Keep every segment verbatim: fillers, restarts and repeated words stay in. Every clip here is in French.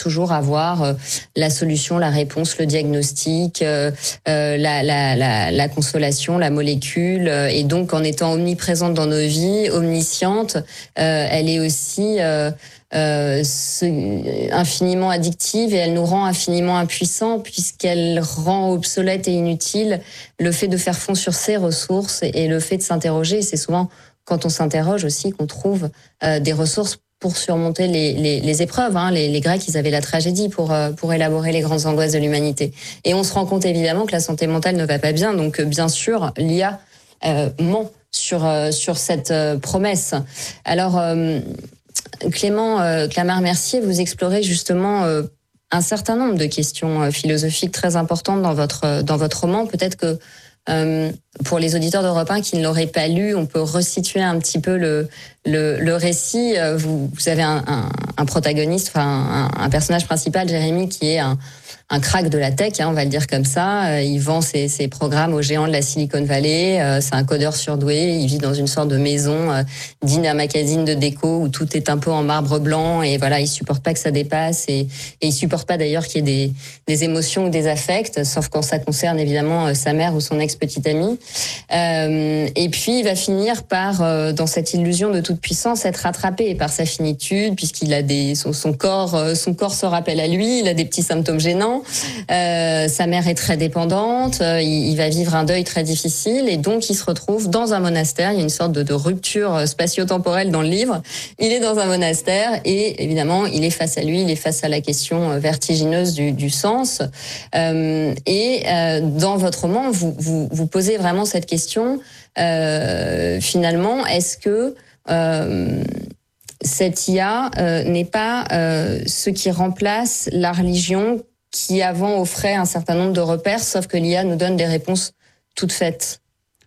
toujours avoir euh, la solution, la réponse, le diagnostic, euh, euh, la, la, la, la consolation, la molécule. Et donc, en étant omniprésente dans nos vies, omnisciente, euh, elle est aussi euh, euh, ce, infiniment addictive et elle nous rend infiniment impuissants puisqu'elle rend obsolète et inutile le fait de faire fond sur ses ressources et le fait de s'interroger. C'est souvent quand on s'interroge aussi qu'on trouve euh, des ressources pour surmonter les, les, les épreuves. Hein. Les, les Grecs, ils avaient la tragédie pour, euh, pour élaborer les grandes angoisses de l'humanité. Et on se rend compte évidemment que la santé mentale ne va pas bien. Donc bien sûr, l'I A euh, ment sur, euh, sur cette euh, promesse. Alors... Euh, Clément euh, Clamart-Mercier, vous explorez justement euh, un certain nombre de questions euh, philosophiques très importantes dans votre euh, dans votre roman. Peut-être que euh, pour les auditeurs d'Europe un qui ne l'auraient pas lu, on peut resituer un petit peu le le, le récit. Vous, vous avez un, un, un protagoniste, enfin un, un personnage principal, Jérémy, qui est un un crack de la tech, hein, on va le dire comme ça. Il vend ses, ses programmes aux géants de la Silicon Valley. C'est un codeur surdoué. Il vit dans une sorte de maison euh, digne d'un magazine de déco où tout est un peu en marbre blanc. Et voilà, il supporte pas que ça dépasse. Et, et il supporte pas d'ailleurs qu'il y ait des, des émotions ou des affects, sauf quand ça concerne évidemment sa mère ou son ex-petite amie. Euh, et puis il va finir par, euh, dans cette illusion de toute puissance, être rattrapé par sa finitude, puisqu'il a des, son, son corps, son corps se rappelle à lui. Il a des petits symptômes gênants. Euh, sa mère est très dépendante, euh, il, il va vivre un deuil très difficile et donc il se retrouve dans un monastère. Il y a une sorte de, de rupture spatio-temporelle dans le livre. Il est dans un monastère et évidemment il est face à lui, il est face à la question vertigineuse du, du sens. Euh, et euh, dans votre roman, vous, vous, vous posez vraiment cette question. Euh, finalement, est-ce que euh, cette I A euh, n'est pas euh, ce qui remplace la religion qui avant offrait un certain nombre de repères, sauf que l'I A nous donne des réponses toutes faites?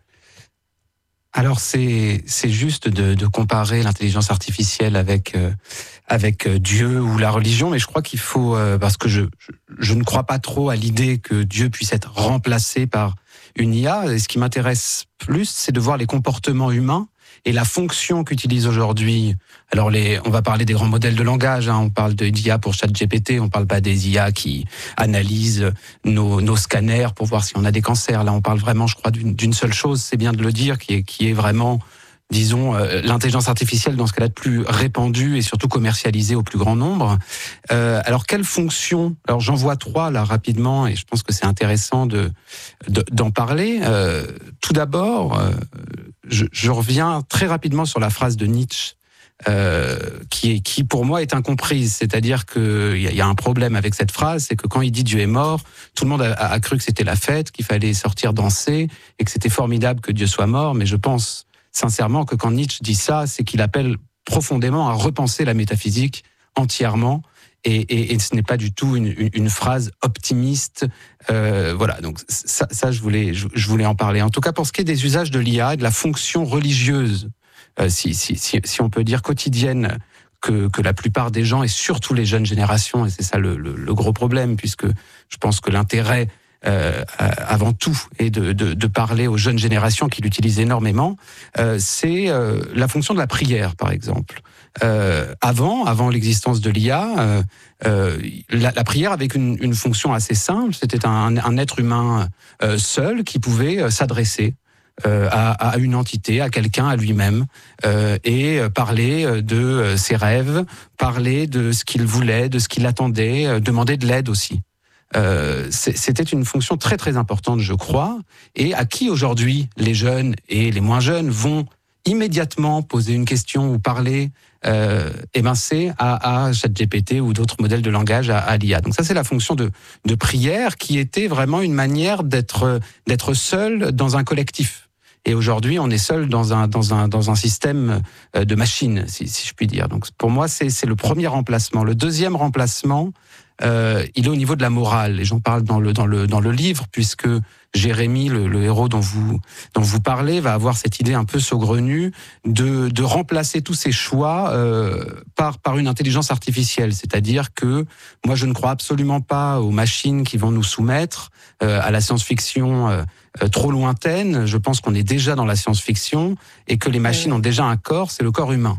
Alors c'est c'est juste de, de comparer l'intelligence artificielle avec euh, avec Dieu ou la religion, mais je crois qu'il faut euh, parce que je, je je ne crois pas trop à l'idée que Dieu puisse être remplacé par une I A. Et ce qui m'intéresse plus, c'est de voir les comportements humains et la fonction qu'utilise aujourd'hui. Alors les, on va parler des grands modèles de langage, hein, on parle de d'I A pour ChatGPT, on parle pas des I A qui analysent nos, nos scanners pour voir si on a des cancers. Là, on parle vraiment, je crois, d'une, d'une seule chose, c'est bien de le dire, qui est, qui est vraiment, disons, euh, l'intelligence artificielle dans ce qu'elle a de plus répandue et surtout commercialisée au plus grand nombre. Euh, alors, quelle fonction? Alors, j'en vois trois là rapidement et je pense que c'est intéressant de, de d'en parler. Euh, tout d'abord, euh, je, je reviens très rapidement sur la phrase de Nietzsche. Euh, qui est, qui pour moi est incomprise, c'est-à-dire que il y, y a un problème avec cette phrase, c'est que quand il dit Dieu est mort, tout le monde a, a cru que c'était la fête, qu'il fallait sortir danser et que c'était formidable que Dieu soit mort. Mais je pense sincèrement que quand Nietzsche dit ça, c'est qu'il appelle profondément à repenser la métaphysique entièrement. Et, et, et ce n'est pas du tout une, une, une phrase optimiste. Euh, voilà, donc ça, ça je voulais, je, je voulais en parler. En tout cas, pour ce qui est des usages de l'I A, de la fonction religieuse. Euh, si, si, si, si on peut dire quotidienne, que, que la plupart des gens, et surtout les jeunes générations, et c'est ça le, le, le gros problème, puisque je pense que l'intérêt, euh, avant tout, est de, de, de parler aux jeunes générations qui l'utilisent énormément, euh, c'est euh, la fonction de la prière, par exemple. Euh, avant, avant l'existence de l'I A, euh, euh, la, la prière avait une, une fonction assez simple, c'était un, un être humain euh, seul qui pouvait euh, s'adresser Euh, à, à une entité, à quelqu'un, à lui-même, euh, et parler de ses rêves, parler de ce qu'il voulait, de ce qu'il attendait, euh, demander de l'aide aussi. Euh, c'était une fonction très très importante, je crois, et à qui aujourd'hui les jeunes et les moins jeunes vont immédiatement poser une question ou parler, euh, eh ben c'est à, à ChatGPT ou d'autres modèles de langage, à, à l'I A. Donc ça, c'est la fonction de, de prière qui était vraiment une manière d'être d'être seul dans un collectif. Et aujourd'hui, on est seul dans un dans un dans un système de machines, si, si je puis dire. Donc pour moi, c'est c'est le premier remplacement. Le deuxième remplacement, euh, il est au niveau de la morale. Et j'en parle dans le dans le dans le livre, puisque Jérémy, le, le héros dont vous dont vous parlez, va avoir cette idée un peu saugrenue de de remplacer tous ses choix euh, par par une intelligence artificielle. C'est-à-dire que moi, je ne crois absolument pas aux machines qui vont nous soumettre euh, à la science-fiction. Euh, Euh, trop lointaine. Je pense qu'on est déjà dans la science-fiction et que les machines ont déjà un corps, c'est le corps humain.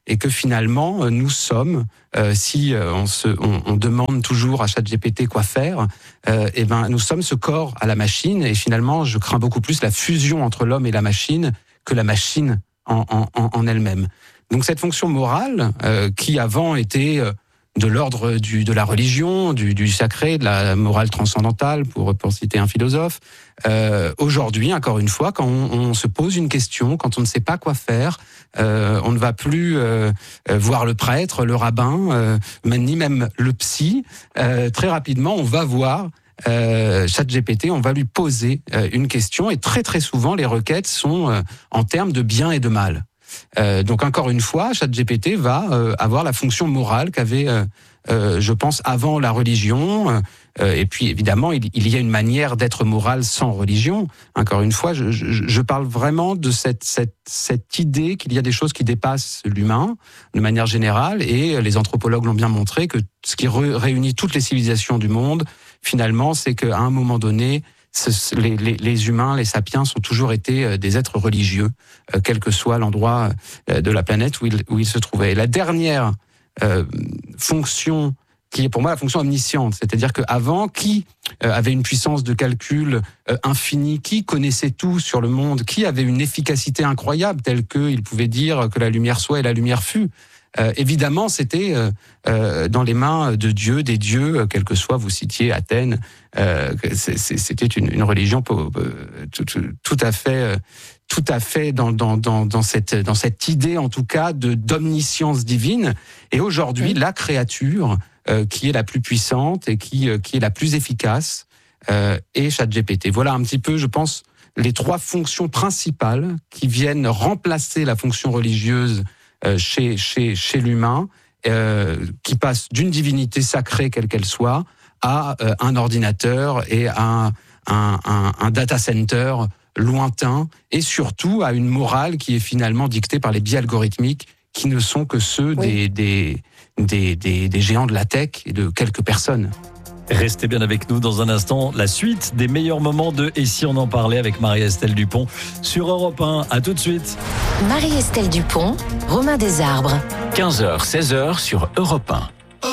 et que finalement nous sommes, euh, si euh, on, se, on, on demande toujours à ChatGPT quoi faire, euh, et ben nous sommes ce corps à la machine, et finalement je crains beaucoup plus la fusion entre l'homme et la machine que la machine en, en, en elle-même. Donc cette fonction morale, euh, qui avant était euh, de l'ordre du, de la religion, du, du sacré, de la morale transcendantale, pour, pour citer un philosophe. Euh, aujourd'hui, encore une fois, quand on, on se pose une question, quand on ne sait pas quoi faire, euh, on ne va plus euh, voir le prêtre, le rabbin, euh, ni même le psy. Euh, très rapidement, on va voir euh, ChatGPT, on va lui poser euh, une question, et très très souvent, les requêtes sont euh, en termes de bien et de mal. Euh, donc encore une fois, ChatGPT va euh, avoir la fonction morale qu'avait, euh, euh, je pense, avant la religion. Euh, et puis évidemment, il, il y a une manière d'être moral sans religion. Encore une fois, je, je, je parle vraiment de cette, cette, cette idée qu'il y a des choses qui dépassent l'humain de manière générale. Et les anthropologues l'ont bien montré que ce qui re, réunit toutes les civilisations du monde, finalement, c'est qu'à un moment donné, Ce, les, les, les humains, les sapiens, ont toujours été des êtres religieux, euh, quel que soit l'endroit euh, de la planète où ils, où ils se trouvaient. Et la dernière euh, fonction, qui est pour moi la fonction omnisciente, c'est-à-dire qu'avant, qui euh, avait une puissance de calcul euh, infinie, qui connaissait tout sur le monde, qui avait une efficacité incroyable, telle qu'il pouvait dire que la lumière soit et la lumière fut. Euh, évidemment, c'était euh, euh, dans les mains de Dieu, des dieux, quel que soit, vous citiez Athènes, euh, c'est, c'est, c'était une, une religion tout, tout, tout à fait, euh, tout à fait dans, dans, dans, dans, cette, dans cette idée, en tout cas, de, d'omniscience divine. Et aujourd'hui, oui. la créature euh, qui est la plus puissante et qui, euh, qui est la plus efficace euh, est ChatGPT. Voilà un petit peu, je pense, les trois fonctions principales qui viennent remplacer la fonction religieuse Euh, chez, chez, chez l'humain, euh, qui passe d'une divinité sacrée, quelle qu'elle soit, à euh, un ordinateur et à un, un, un, un data center lointain, et surtout à une morale qui est finalement dictée par les biais algorithmiques qui ne sont que ceux oui. des, des, des, des, des géants de la tech et de quelques personnes. Restez bien avec nous dans un instant. La suite des meilleurs moments de Et si on en parlait avec Marie-Estelle Dupont sur Europe un. À tout de suite. Marie-Estelle Dupont, Romain Desarbres. quinze heures, seize heures sur Europe un.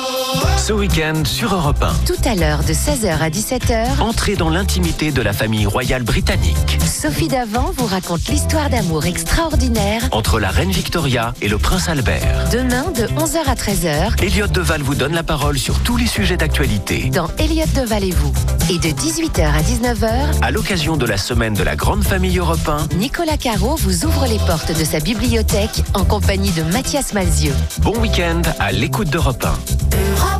Ce week-end sur Europe un. Tout à l'heure de seize heures à dix-sept heures. Entrez dans l'intimité de la famille royale britannique. Sophie Davant vous raconte l'histoire d'amour extraordinaire entre la reine Victoria et le prince Albert. Demain de onze heures à treize heures. Elliott Deval vous donne la parole sur tous les sujets d'actualité. Dans Elliott Deval et vous. Et de dix-huit heures à dix-neuf heures. À l'occasion de la semaine de la grande famille Europe un. Nicolas Caro vous ouvre les portes de sa bibliothèque en compagnie de Mathias Malzieu. Bon week-end à l'écoute d'Europe un. Europe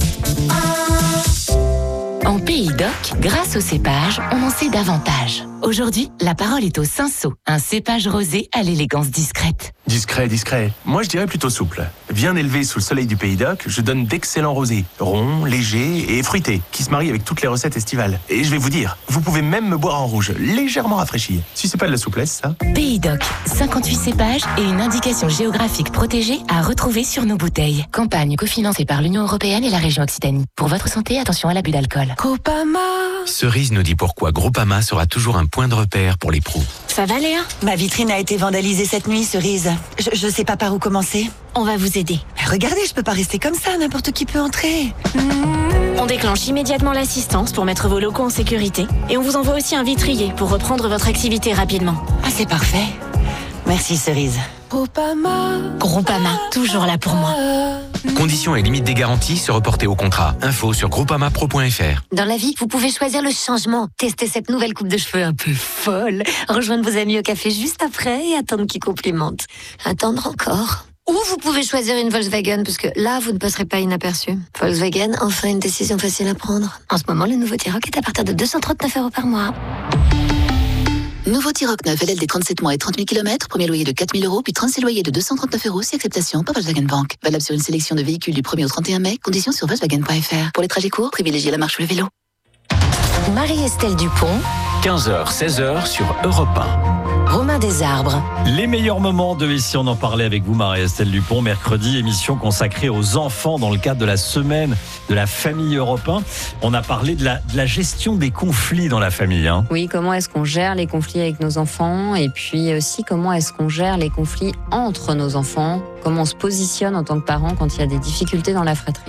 un. En Pays d'Oc, grâce au cépage, on en sait davantage. Aujourd'hui, la parole est au Cinsault, un cépage rosé à l'élégance discrète. Discret, discret. Moi, je dirais plutôt souple. Bien élevé sous le soleil du Pays d'Oc, je donne d'excellents rosés, ronds, légers et fruités, qui se marient avec toutes les recettes estivales. Et je vais vous dire, vous pouvez même me boire en rouge, légèrement rafraîchi. Si c'est pas de la souplesse, ça. Pays d'Oc, cinquante-huit cépages et une indication géographique protégée à retrouver sur nos bouteilles. Campagne cofinancée par l'Union européenne et la région Occitanie. Pour votre santé, attention à l'abus d'alcool. Groupama. Cerise nous dit pourquoi Groupama sera toujours un point de repère pour les pros. Ça va, Léa? Ma vitrine a été vandalisée cette nuit, Cerise. Je, je sais pas par où commencer. On va vous aider. Mais regardez, je peux pas rester comme ça, n'importe qui peut entrer. Mmh. On déclenche immédiatement l'assistance pour mettre vos locaux en sécurité. Et on vous envoie aussi un vitrier pour reprendre votre activité rapidement. Ah, c'est parfait. Merci, Cerise. Groupama. Groupama, toujours là pour moi. Conditions et limites des garanties se reporter au contrat. Info sur groupama pro point f r. Dans la vie, vous pouvez choisir le changement. Tester cette nouvelle coupe de cheveux un peu folle. Rejoindre vos amis au café juste après et attendre qu'ils complimentent. Attendre encore. Ou vous pouvez choisir une Volkswagen, parce que là, vous ne passerez pas inaperçu. Volkswagen, enfin une décision facile à prendre. En ce moment, le nouveau T-Roc est à partir de deux cent trente-neuf euros par mois. Nouveau T-Roc neuf, L L D trente-sept mois et trente mille kilomètres, premier loyer de quatre mille euros, puis trente-six loyers de deux cent trente-neuf euros, si acceptation par Volkswagen Bank. Valable sur une sélection de véhicules du premier au trente et un mai, conditions sur Volkswagen point f r. Pour les trajets courts, privilégiez la marche ou le vélo. Marie-Estelle Dupont. quinze heures, seize heures sur Europe un. Romain chemin des arbres. Les meilleurs moments de Ici on en parlait avec vous, Marie-Estelle Dupont. Mercredi, émission consacrée aux enfants dans le cadre de la semaine de la famille Europe un. On a parlé de la, de la gestion des conflits dans la famille. Hein. Oui, comment est-ce qu'on gère les conflits avec nos enfants et puis aussi comment est-ce qu'on gère les conflits entre nos enfants, comment on se positionne en tant que parent quand il y a des difficultés dans la fratrie.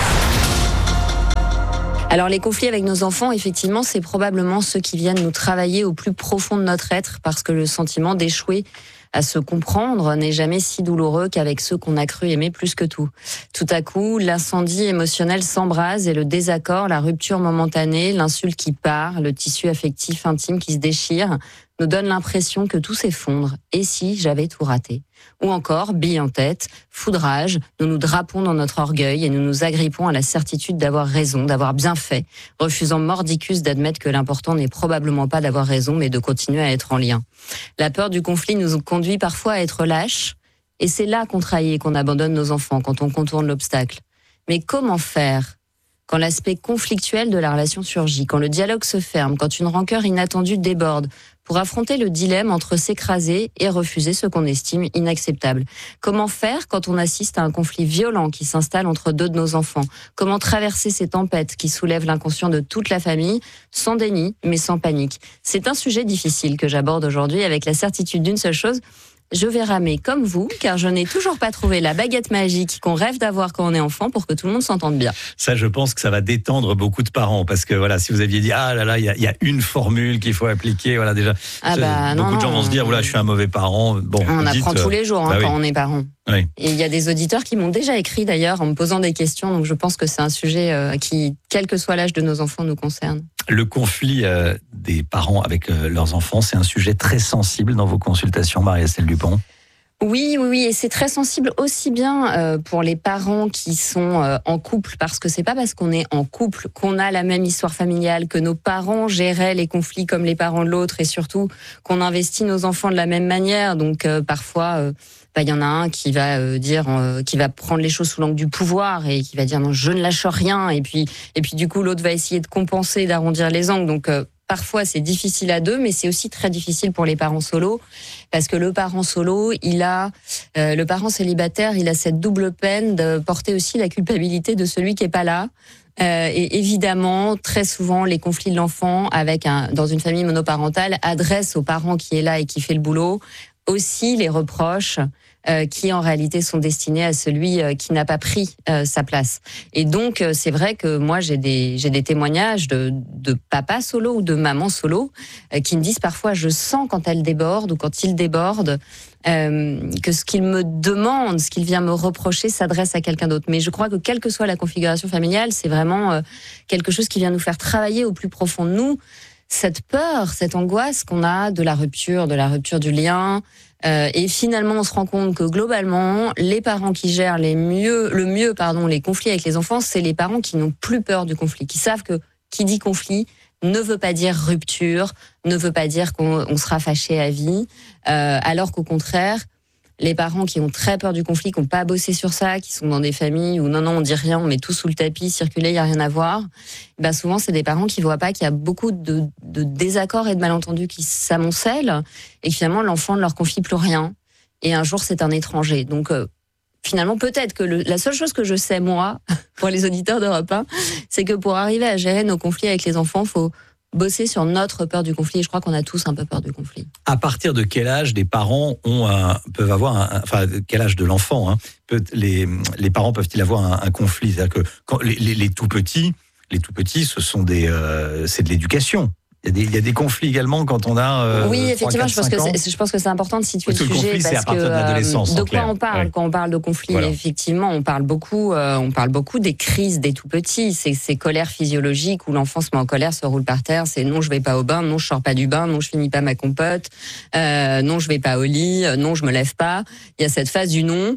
Alors les conflits avec nos enfants, effectivement, c'est probablement ceux qui viennent nous travailler au plus profond de notre être parce que le sentiment d'échouer à se comprendre n'est jamais si douloureux qu'avec ceux qu'on a cru aimer plus que tout. Tout à coup, l'incendie émotionnel s'embrase et le désaccord, la rupture momentanée, l'insulte qui part, le tissu affectif intime qui se déchire, nous donne l'impression que tout s'effondre. Et si j'avais tout raté ? Ou encore, bille en tête, foudrage, nous nous drapons dans notre orgueil et nous nous agrippons à la certitude d'avoir raison, d'avoir bien fait, refusant mordicus d'admettre que l'important n'est probablement pas d'avoir raison, mais de continuer à être en lien. La peur du conflit nous conduit parfois à être lâches, et c'est là qu'on trahit et qu'on abandonne nos enfants, quand on contourne l'obstacle. Mais comment faire quand l'aspect conflictuel de la relation surgit, quand le dialogue se ferme, quand une rancœur inattendue déborde, pour affronter le dilemme entre s'écraser et refuser ce qu'on estime inacceptable. Comment faire quand on assiste à un conflit violent qui s'installe entre deux de nos enfants ? Comment traverser ces tempêtes qui soulèvent l'inconscient de toute la famille, sans déni, mais sans panique ? C'est un sujet difficile que j'aborde aujourd'hui avec la certitude d'une seule chose. Je vais ramer comme vous, car je n'ai toujours pas trouvé la baguette magique qu'on rêve d'avoir quand on est enfant pour que tout le monde s'entende bien. Ça, je pense que ça va détendre beaucoup de parents, parce que voilà, si vous aviez dit ah là là, il y a, y a une formule qu'il faut appliquer, voilà déjà. Ah bah, beaucoup non, de gens non, vont se dire voilà, je suis un mauvais parent. Bon, on dites, apprend tous les jours hein, bah quand oui. on est parent. Oui. Et il y a des auditeurs qui m'ont déjà écrit d'ailleurs en me posant des questions, donc je pense que c'est un sujet euh, qui, quel que soit l'âge de nos enfants, nous concerne. Le conflit euh, des parents avec euh, leurs enfants, c'est un sujet très sensible dans vos consultations, Marie-Estelle Dupont. Oui, oui, oui, et c'est très sensible aussi bien euh, pour les parents qui sont euh, en couple, parce que c'est pas parce qu'on est en couple qu'on a la même histoire familiale, que nos parents géraient les conflits comme les parents de l'autre, et surtout qu'on investit nos enfants de la même manière. Donc euh, parfois, euh, bah, y en a un qui va euh, dire, euh, qui va prendre les choses sous l'angle du pouvoir et qui va dire non, je ne lâche rien, et puis et puis du coup l'autre va essayer de compenser, d'arrondir les angles. Donc euh, parfois, c'est difficile à deux, mais c'est aussi très difficile pour les parents solos, parce que le parent solo, il a, euh, le parent célibataire, il a cette double peine de porter aussi la culpabilité de celui qui est pas là. Euh, et évidemment, très souvent, les conflits de l'enfant avec un, dans une famille monoparentale adressent au parent qui est là et qui fait le boulot aussi les reproches euh, qui en réalité sont destinés à celui euh, qui n'a pas pris euh, sa place. Et donc euh, c'est vrai que moi j'ai des j'ai des témoignages de de papa solo ou de maman solo euh, qui me disent parfois je sens quand elle déborde ou quand il déborde euh, que ce qu'il me demande, ce qu'il vient me reprocher s'adresse à quelqu'un d'autre. Mais je crois que quelle que soit la configuration familiale, c'est vraiment euh, quelque chose qui vient nous faire travailler au plus profond de nous. Cette peur, cette angoisse qu'on a de la rupture, de la rupture du lien. Euh, et finalement, on se rend compte que globalement, les parents qui gèrent les mieux, le mieux pardon, les conflits avec les enfants, c'est les parents qui n'ont plus peur du conflit, qui savent que qui dit conflit ne veut pas dire rupture, ne veut pas dire qu'on on sera fâché à vie, euh, alors qu'au contraire, les parents qui ont très peur du conflit, qui n'ont pas bossé sur ça, qui sont dans des familles où non, non, on dit rien, on met tout sous le tapis, circuler, il n'y a rien à voir, ben souvent, c'est des parents qui ne voient pas qu'il y a beaucoup de, de désaccords et de malentendus qui s'amoncellent et que finalement, l'enfant ne leur confie plus rien. Et un jour, c'est un étranger. Donc, euh, finalement, peut-être que le, la seule chose que je sais, moi, pour les auditeurs d'Europe un, c'est que pour arriver à gérer nos conflits avec les enfants, il faut bosser sur notre peur du conflit. Et je crois qu'on a tous un peu peur du conflit. À partir de quel âge des parents ont un, peuvent avoir, un, enfin, quel âge de l'enfant, hein, peut, les, les parents peuvent-ils avoir un, un conflit ? C'est-à-dire que quand les, les, les tout petits, les tout petits, ce sont des, euh, c'est de l'éducation. Il y, a des, il y a des conflits également quand on a euh, oui, effectivement, trois, quatre, je pense cinq que c'est, je pense que c'est important de situer oui, le, le sujet conflit, parce parce que de, l'adolescence, de quoi clair. on parle ouais. Quand on parle de conflit. Voilà. Effectivement, on parle beaucoup, euh, on parle beaucoup des crises des tout petits, ces, ces colères physiologiques où l'enfant se met en colère, se roule par terre. C'est non, je vais pas au bain, non, je sors pas du bain, non, je finis pas ma compote, euh, non, je vais pas au lit, non, je me lève pas. Il y a cette phase du non.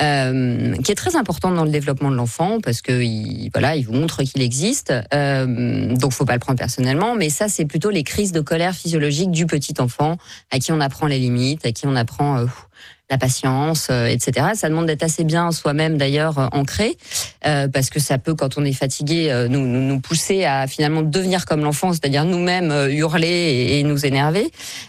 Euh, qui est très importante dans le développement de l'enfant parce que il, voilà, il vous montre qu'il existe. Euh, donc, faut pas le prendre personnellement, mais ça, c'est plutôt les crises de colère physiologique du petit enfant à qui on apprend les limites, à qui on apprend euh, la patience, euh, et cetera. Ça demande d'être assez bien soi-même d'ailleurs euh, ancré, euh, parce que ça peut, quand on est fatigué, euh, nous, nous nous pousser à finalement devenir comme l'enfant, c'est-à-dire nous-mêmes euh, hurler et, et nous énerver.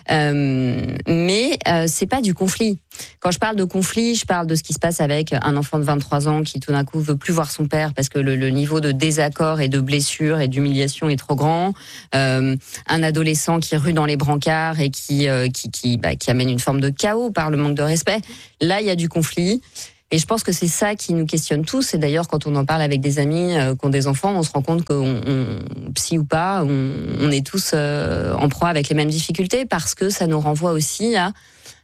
Euh, mais euh, c'est pas du conflit. Quand je parle de conflit, je parle de ce qui se passe avec un enfant de vingt-trois ans qui tout d'un coup veut plus voir son père parce que le, le niveau de désaccord et de blessure et d'humiliation est trop grand. Euh, un adolescent qui rue dans les brancards et qui euh, qui qui, bah, qui amène une forme de chaos par le manque de respect. Là, il y a du conflit. Et je pense que c'est ça qui nous questionne tous. Et d'ailleurs, quand on en parle avec des amis euh, qui ont des enfants, on se rend compte qu'on, on, psy ou pas, on, on est tous euh, en proie avec les mêmes difficultés parce que ça nous renvoie aussi à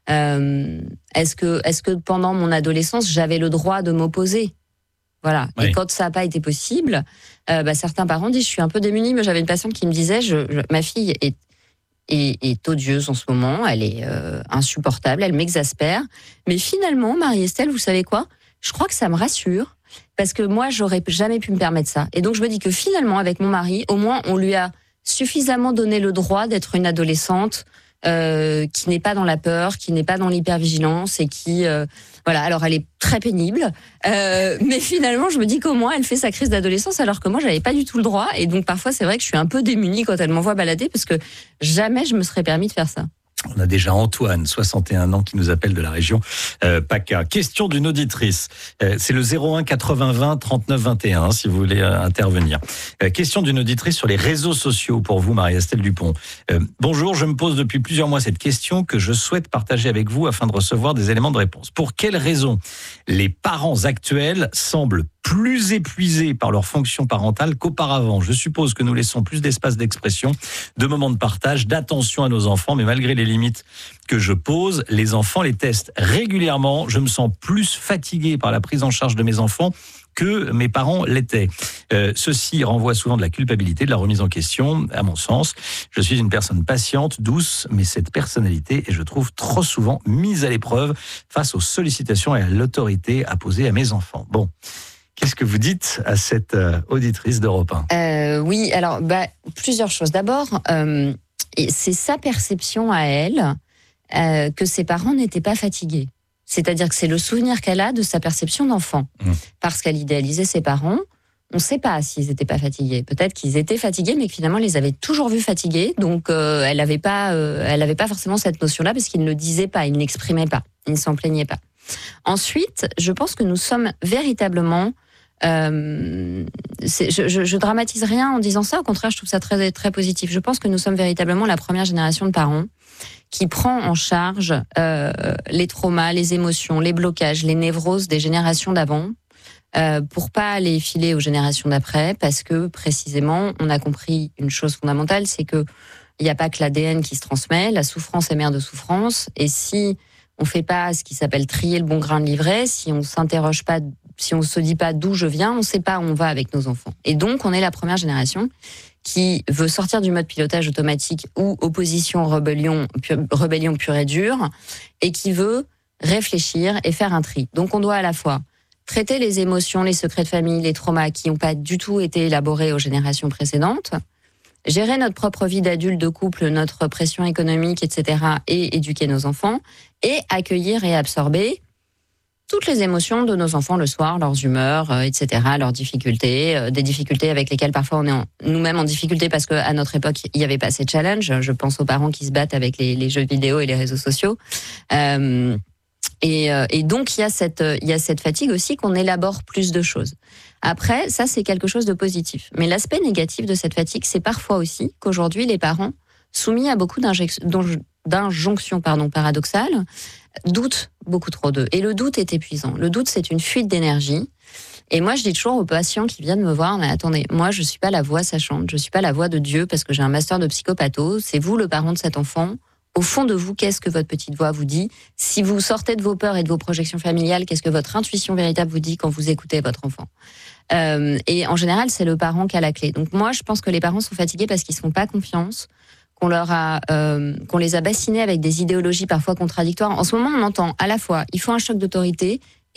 euh, est-ce que, est-ce que pendant mon adolescence, j'avais le droit de m'opposer ? Voilà. Oui. Et quand ça n'a pas été possible, euh, bah, certains parents disent je suis un peu démunie. Mais j'avais une patiente qui me disait je, je, ma fille est Est, est odieuse en ce moment, elle est euh, insupportable, elle m'exaspère. Mais finalement, Marie-Estelle, vous savez quoi ? Je crois que ça me rassure, parce que moi, j'aurais jamais pu me permettre ça. Et donc, je me dis que finalement, avec mon mari, au moins, on lui a suffisamment donné le droit d'être une adolescente euh, qui n'est pas dans la peur, qui n'est pas dans l'hypervigilance et qui... Euh, voilà, alors elle est très pénible, euh, mais finalement, je me dis qu'au moins, elle fait sa crise d'adolescence, alors que moi, j'avais pas du tout le droit. Et donc, parfois, c'est vrai que je suis un peu démunie quand elle m'envoie balader, parce que jamais je me serais permis de faire ça. On a déjà Antoine, soixante et un ans, qui nous appelle de la région euh, PACA. Question d'une auditrice. Euh, c'est le zéro un quatre-vingts vingt trente-neuf vingt et un, hein, si vous voulez euh, intervenir. Euh, question d'une auditrice sur les réseaux sociaux pour vous, Marie-Estelle Dupont. Euh, bonjour, je me pose depuis plusieurs mois cette question que je souhaite partager avec vous afin de recevoir des éléments de réponse. Pour quelles raisons les parents actuels semblent plus épuisés par leur fonction parentale qu'auparavant? Je suppose que nous laissons plus d'espace d'expression, de moments de partage, d'attention à nos enfants, mais malgré les limites que je pose, les enfants les testent régulièrement. Je me sens plus fatigué par la prise en charge de mes enfants que mes parents l'étaient. Euh, ceci renvoie souvent de la culpabilité, de la remise en question, à mon sens. Je suis une personne patiente, douce, mais cette personnalité est, je trouve, trop souvent mise à l'épreuve face aux sollicitations et à l'autorité apposée à mes enfants. Bon. Qu'est-ce que vous dites à cette euh, auditrice d'Europe un ? euh, Oui, alors bah, plusieurs choses. D'abord, euh, c'est sa perception à elle euh, que ses parents n'étaient pas fatigués. C'est-à-dire que c'est le souvenir qu'elle a de sa perception d'enfant. Mmh. Parce qu'elle idéalisait ses parents, on ne sait pas s'ils n'étaient pas fatigués. Peut-être qu'ils étaient fatigués, mais que finalement, elle les avait toujours vus fatigués. Donc, euh, elle n'avait pas, euh, elle n'avait pas forcément cette notion-là parce qu'ils ne le disaient pas, ils n'exprimaient pas, ils ne s'en plaignaient pas. Ensuite, je pense que nous sommes véritablement... Euh, c'est, je, je, je dramatise rien en disant ça, au contraire, je trouve ça très, très positif. Je pense que nous sommes véritablement la première génération de parents qui prend en charge euh, les traumas, les émotions, les blocages, les névroses des générations d'avant, euh, pour pas les filer aux générations d'après, parce que précisément, on a compris une chose fondamentale, c'est que il n'y a pas que l'A D N qui se transmet, la souffrance est mère de souffrance, et si on fait pas ce qui s'appelle trier le bon grain de livret, si on s'interroge pas, si on se dit pas d'où je viens, on sait pas où on va avec nos enfants. Et donc, on est la première génération qui veut sortir du mode pilotage automatique ou opposition, rébellion, pu, rébellion pure et dure, et qui veut réfléchir et faire un tri. Donc, on doit à la fois traiter les émotions, les secrets de famille, les traumas qui n'ont pas du tout été élaborés aux générations précédentes, gérer notre propre vie d'adulte, de couple, notre pression économique, et cetera, et éduquer nos enfants, et accueillir et absorber toutes les émotions de nos enfants le soir, leurs humeurs, euh, et cetera, leurs difficultés, euh, des difficultés avec lesquelles parfois on est en, nous-mêmes en difficulté parce qu'à notre époque, il n'y avait pas ces challenges. Je pense aux parents qui se battent avec les, les jeux vidéo et les réseaux sociaux. Euh, et, euh, et donc, il y a cette, il y a cette fatigue aussi qu'on élabore plus de choses. Après, ça, c'est quelque chose de positif. Mais l'aspect négatif de cette fatigue, c'est parfois aussi qu'aujourd'hui, les parents, soumis à beaucoup d'injonctions pardon, paradoxales, doutent beaucoup trop d'eux. Et le doute est épuisant. Le doute, c'est une fuite d'énergie. Et moi, je dis toujours aux patients qui viennent me voir, mais attendez, moi, je suis pas la voix sachante, je suis pas la voix de Dieu parce que j'ai un master de psychopatho. C'est vous, le parent de cet enfant. Au fond de vous, qu'est-ce que votre petite voix vous dit ? Si vous sortez de vos peurs et de vos projections familiales, qu'est-ce que votre intuition véritable vous dit quand vous écoutez votre enfant ? euh, Et en général, c'est le parent qui a la clé. Donc moi, je pense que les parents sont fatigués parce qu'ils se font pas confiance, qu'on leur a, euh, qu'on les a bassinés avec des idéologies parfois contradictoires. En ce moment, on entend à la fois, il faut un choc d'autorité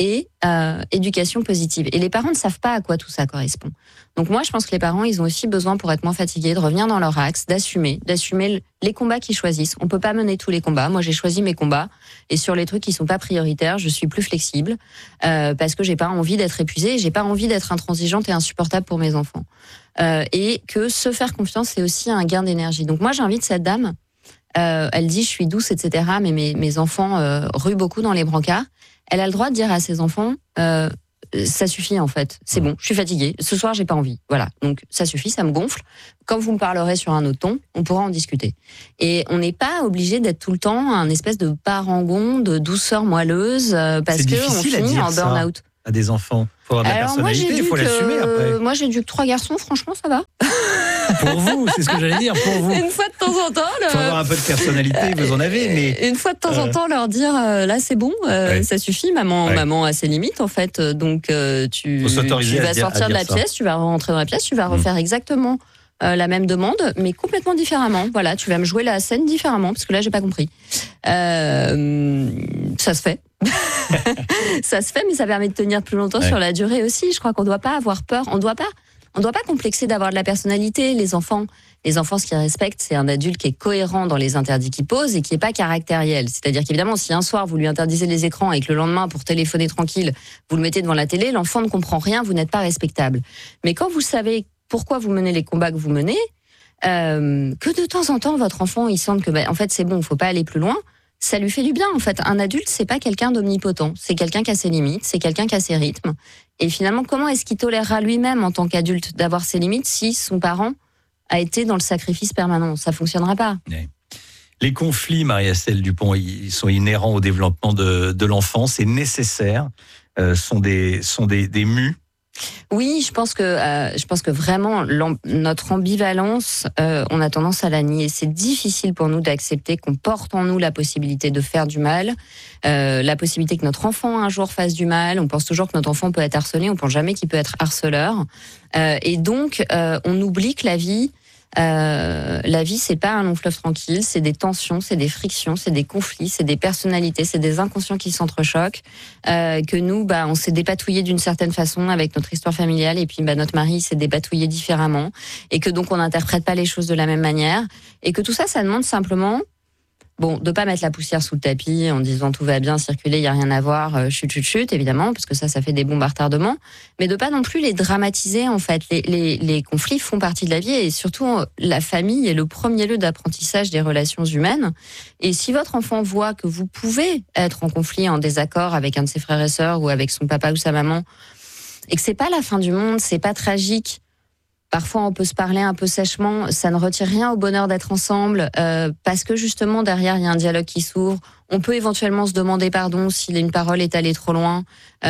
et euh, éducation positive. Et les parents ne savent pas à quoi tout ça correspond. Donc moi, je pense que les parents, ils ont aussi besoin, pour être moins fatigués, de revenir dans leur axe, d'assumer, d'assumer les combats qu'ils choisissent. On peut pas mener tous les combats. Moi, j'ai choisi mes combats, et sur les trucs qui sont pas prioritaires, je suis plus flexible euh, parce que j'ai pas envie d'être épuisée, et j'ai pas envie d'être intransigeante et insupportable pour mes enfants. Euh, et que se faire confiance, c'est aussi un gain d'énergie. Donc moi, j'invite cette dame. Euh, elle dit, je suis douce, et cetera. Mais mes, mes enfants euh, ruent beaucoup dans les brancards. Elle a le droit de dire à ses enfants, euh, ça suffit en fait, c'est bon, je suis fatiguée, ce soir j'ai pas envie, voilà, donc ça suffit, ça me gonfle. Quand vous me parlerez sur un autre ton, on pourra en discuter. Et on n'est pas obligé d'être tout le temps un espèce de parangon de douceur moelleuse euh, parce que on finit en burn-out. À des enfants, faut avoir de la Alors personnalité, il faut que, l'assumer après. Moi j'ai dû que trois garçons, franchement ça va. Pour vous, c'est ce que j'allais dire, pour vous. Une fois de temps en temps. Le... Faut avoir un peu de personnalité, vous en avez, mais... Une fois de temps en temps, leur dire, euh, là c'est bon, euh, ouais. ça suffit, maman, ouais. maman a ses limites en fait, donc euh, tu, tu vas dire, sortir de la ça. pièce, tu vas rentrer dans la pièce, tu vas refaire mmh. exactement euh, la même demande, mais complètement différemment. Voilà, tu vas me jouer la scène différemment, parce que là j'ai pas compris. Euh, ça se fait. Ça se fait, mais ça permet de tenir plus longtemps ouais. sur la durée aussi. Je crois qu'on doit pas avoir peur, on doit pas... On ne doit pas complexer d'avoir de la personnalité. Les enfants, les enfants, ce qu'ils respectent, c'est un adulte qui est cohérent dans les interdits qu'il pose et qui n'est pas caractériel. C'est-à-dire qu'évidemment, si un soir vous lui interdisez les écrans et que le lendemain, pour téléphoner tranquille, vous le mettez devant la télé, l'enfant ne comprend rien, vous n'êtes pas respectable. Mais quand vous savez pourquoi vous menez les combats que vous menez, euh, que de temps en temps, votre enfant, il sente que, bah, en fait, c'est bon, il ne faut pas aller plus loin, ça lui fait du bien. En fait, un adulte, c'est pas quelqu'un d'omnipotent. C'est quelqu'un qui a ses limites, c'est quelqu'un qui a ses rythmes. Et finalement, comment est-ce qu'il tolérera lui-même en tant qu'adulte d'avoir ses limites si son parent a été dans le sacrifice permanent? Ça fonctionnera pas. Ouais. Les conflits, Marie-Estelle Dupont, ils sont inhérents au développement de, de l'enfant. C'est nécessaire. Euh, sont des sont des, des mus. Oui, je pense que euh, je pense que vraiment notre ambivalence, euh, on a tendance à la nier. C'est difficile pour nous d'accepter qu'on porte en nous la possibilité de faire du mal, euh, la possibilité que notre enfant un jour fasse du mal. On pense toujours que notre enfant peut être harcelé, on pense jamais qu'il peut être harceleur. Euh, et donc, euh, on oublie que la vie, euh, la vie, c'est pas un long fleuve tranquille. C'est des tensions, c'est des frictions, c'est des conflits, c'est des personnalités, c'est des inconscients qui s'entrechoquent. Euh, que nous, bah, on s'est dépatouillé d'une certaine façon avec notre histoire familiale, et puis bah, notre mari s'est dépatouillé différemment, et que donc on n'interprète pas les choses de la même manière, et que tout ça, ça demande simplement, bon, de pas mettre la poussière sous le tapis en disant tout va bien, circuler, il y a rien à voir, euh, chut chut chut, évidemment, parce que ça, ça fait des bombes à retardement, mais de pas non plus les dramatiser en fait. Les, les, les conflits font partie de la vie, et surtout la famille est le premier lieu d'apprentissage des relations humaines. Et si votre enfant voit que vous pouvez être en conflit, en désaccord avec un de ses frères et sœurs ou avec son papa ou sa maman, et que c'est pas la fin du monde, c'est pas tragique. Parfois, on peut se parler un peu sèchement. Ça ne retire rien au bonheur d'être ensemble, euh, parce que justement, derrière, il y a un dialogue qui s'ouvre. On peut éventuellement se demander pardon si une parole est allée trop loin.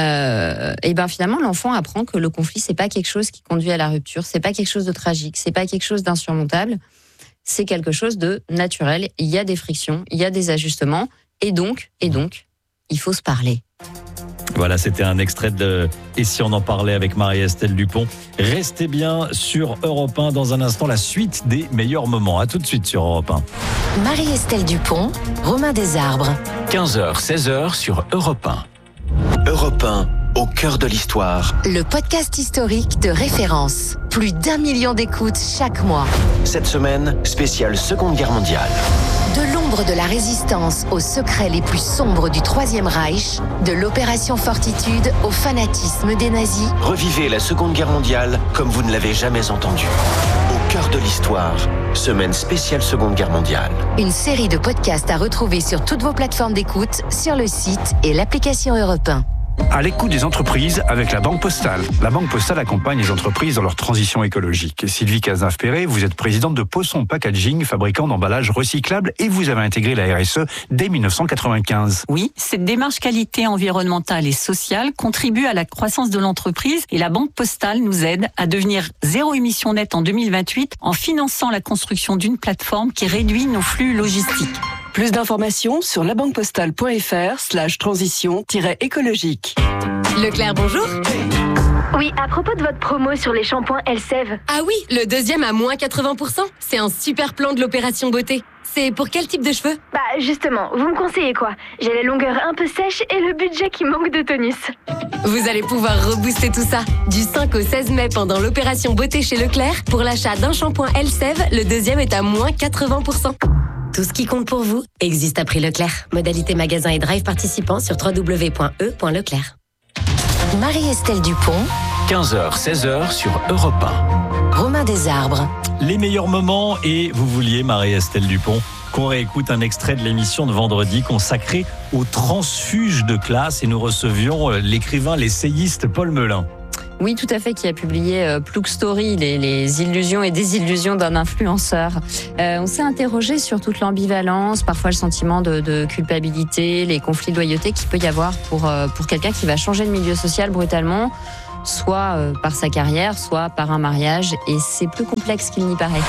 Euh, et ben finalement, l'enfant apprend que le conflit, c'est pas quelque chose qui conduit à la rupture. C'est pas quelque chose de tragique. C'est pas quelque chose d'insurmontable. C'est quelque chose de naturel. Il y a des frictions, il y a des ajustements. Et donc, et donc, il faut se parler. Voilà, c'était un extrait de Et si on en parlait avec Marie-Estelle Dupont. Restez bien sur Europe un. Dans un instant, la suite des meilleurs moments. À tout de suite sur Europe un. Marie-Estelle Dupont, Romain Desarbres. quinze heures, seize heures sur Europe un. Europe un, au cœur de l'histoire. Le podcast historique de référence. Plus d'un million d'écoutes chaque mois. Cette semaine, spéciale Seconde Guerre mondiale. De l'ombre de la résistance aux secrets les plus sombres du Troisième Reich, de l'opération Fortitude au fanatisme des nazis. Revivez la Seconde Guerre mondiale comme vous ne l'avez jamais entendu. Au cœur de l'histoire, semaine spéciale Seconde Guerre mondiale. Une série de podcasts à retrouver sur toutes vos plateformes d'écoute, sur le site et l'application Europe un. À l'écoute des entreprises avec la Banque Postale. La Banque Postale accompagne les entreprises dans leur transition écologique. Sylvie Cazenave-Perret, vous êtes présidente de Posson Packaging, fabricant d'emballages recyclables, et vous avez intégré la R S E dès dix-neuf cent quatre-vingt-quinze. Oui, cette démarche qualité environnementale et sociale contribue à la croissance de l'entreprise, et la Banque Postale nous aide à devenir zéro émission nette en deux mille vingt-huit en finançant la construction d'une plateforme qui réduit nos flux logistiques. Plus d'informations sur labanquepostale.fr slash transition-écologique. Leclerc, bonjour. Oui, à propos de votre promo sur les shampoings Elseve. Ah oui, le deuxième à moins quatre-vingts pour cent. C'est un super plan de l'opération beauté. C'est pour quel type de cheveux? Bah justement, vous me conseillez quoi? J'ai la longueur un peu sèche et le budget qui manque de tonus. Vous allez pouvoir rebooster tout ça. Du cinq au seize mai pendant l'opération beauté chez Leclerc, pour l'achat d'un shampoing Elseve, le deuxième est à moins quatre-vingts pour cent. Tout ce qui compte pour vous existe à prix Leclerc. Modalité magasin et drive participants sur w w w point e point leclerc. Marie-Estelle Dupont, quinze heures, seize heures sur Europe un. Romain Desarbres. Les meilleurs moments, et vous vouliez, Marie-Estelle Dupont, qu'on réécoute un extrait de l'émission de vendredi consacrée aux transfuges de classe, et nous recevions l'écrivain, l'essayiste Paul Melun. Oui, tout à fait, qui a publié euh, Plouk Story, les, les illusions et désillusions d'un influenceur. Euh, on s'est interrogé sur toute l'ambivalence, parfois le sentiment de, de culpabilité, les conflits de loyauté qu'il peut y avoir pour, euh, pour quelqu'un qui va changer de milieu social brutalement, soit euh, par sa carrière, soit par un mariage, et c'est plus complexe qu'il n'y paraît.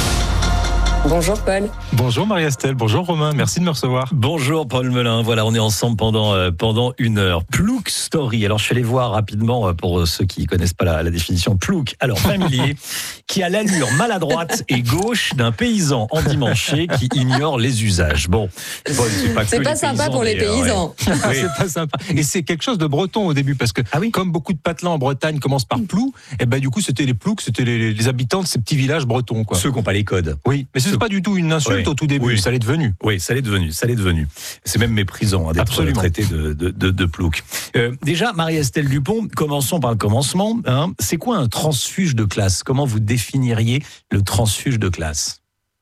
Bonjour Paul. Bonjour Marie-Estelle, bonjour Romain, merci de me recevoir. Bonjour Paul Melun, voilà, on est ensemble pendant, euh, pendant une heure. Plouk Story, alors je suis allé voir rapidement, pour ceux qui ne connaissent pas la, la définition, Plouk, alors familier, qui a l'allure maladroite et gauche d'un paysan endimanché qui ignore les usages. Bon, bon c'est pas, c'est pas sympa paysans, pour les paysans. Ouais. Oui. C'est pas sympa. Et c'est quelque chose de breton au début, parce que ah oui comme beaucoup de patelins en Bretagne commencent par Plou, et ben du coup c'était les Ploucs, c'était les, les habitants de ces petits villages bretons, quoi. Ceux qui n'ont pas les codes. Oui, mais c'est pas du tout une insulte oui. au tout début, oui. ça l'est devenu. Oui, ça l'est devenu, ça l'est devenu. C'est même méprisant hein, d'être Absolument. traité de, de, de, de plouc. Euh, déjà, Marie-Estelle Dupont, commençons par le commencement. Hein. C'est quoi un transfuge de classe? Comment vous définiriez le transfuge de classe?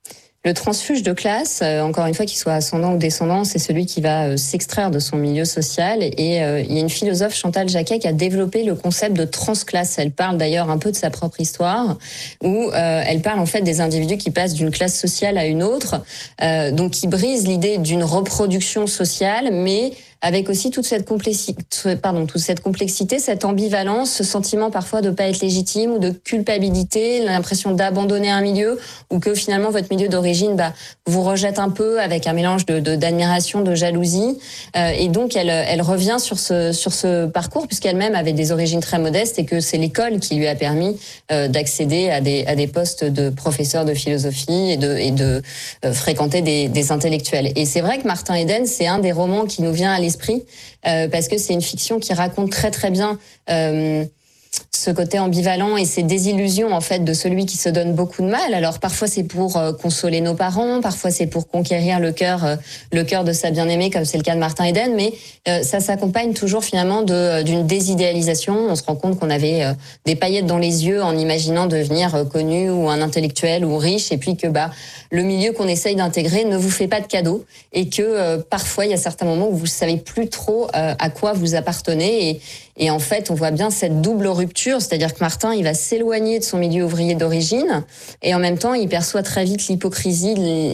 Le transfuge de classe, euh, encore une fois, qu'il soit ascendant ou descendant, c'est celui qui va euh, s'extraire de son milieu social. Et euh, il y a une philosophe, Chantal Jacquet, qui a développé le concept de transclasse. Elle parle d'ailleurs un peu de sa propre histoire, où euh, elle parle en fait des individus qui passent d'une classe sociale à une autre, euh, donc qui brise l'idée d'une reproduction sociale, mais avec aussi toute cette complexité, pardon, toute cette complexité, cette ambivalence, ce sentiment parfois de pas être légitime ou de culpabilité, l'impression d'abandonner un milieu ou que finalement votre milieu d'origine bah, vous rejette un peu avec un mélange de, de d'admiration, de jalousie. Euh, et donc elle, elle revient sur ce sur ce parcours puisqu'elle-même avait des origines très modestes et que c'est l'école qui lui a permis euh, d'accéder à des à des postes de professeur de philosophie et de et de euh, fréquenter des, des intellectuels. Et c'est vrai que Martin Eden, c'est un des romans qui nous vient à l'esprit euh, parce que c'est une fiction qui raconte très très bien euh, ce côté ambivalent et ces désillusions en fait de celui qui se donne beaucoup de mal. Alors parfois c'est pour euh, consoler nos parents, parfois c'est pour conquérir le cœur euh, le cœur de sa bien-aimée comme c'est le cas de Martin Eden, mais euh, ça s'accompagne toujours finalement de d'une désidéalisation. On se rend compte qu'on avait euh, des paillettes dans les yeux en imaginant devenir euh, connu ou un intellectuel ou riche et puis que bah le milieu qu'on essaye d'intégrer ne vous fait pas de cadeaux et que euh, parfois il y a certains moments où vous savez plus trop euh, à quoi vous appartenez et Et en fait, on voit bien cette double rupture, c'est-à-dire que Martin, il va s'éloigner de son milieu ouvrier d'origine, et en même temps, il perçoit très vite l'hypocrisie,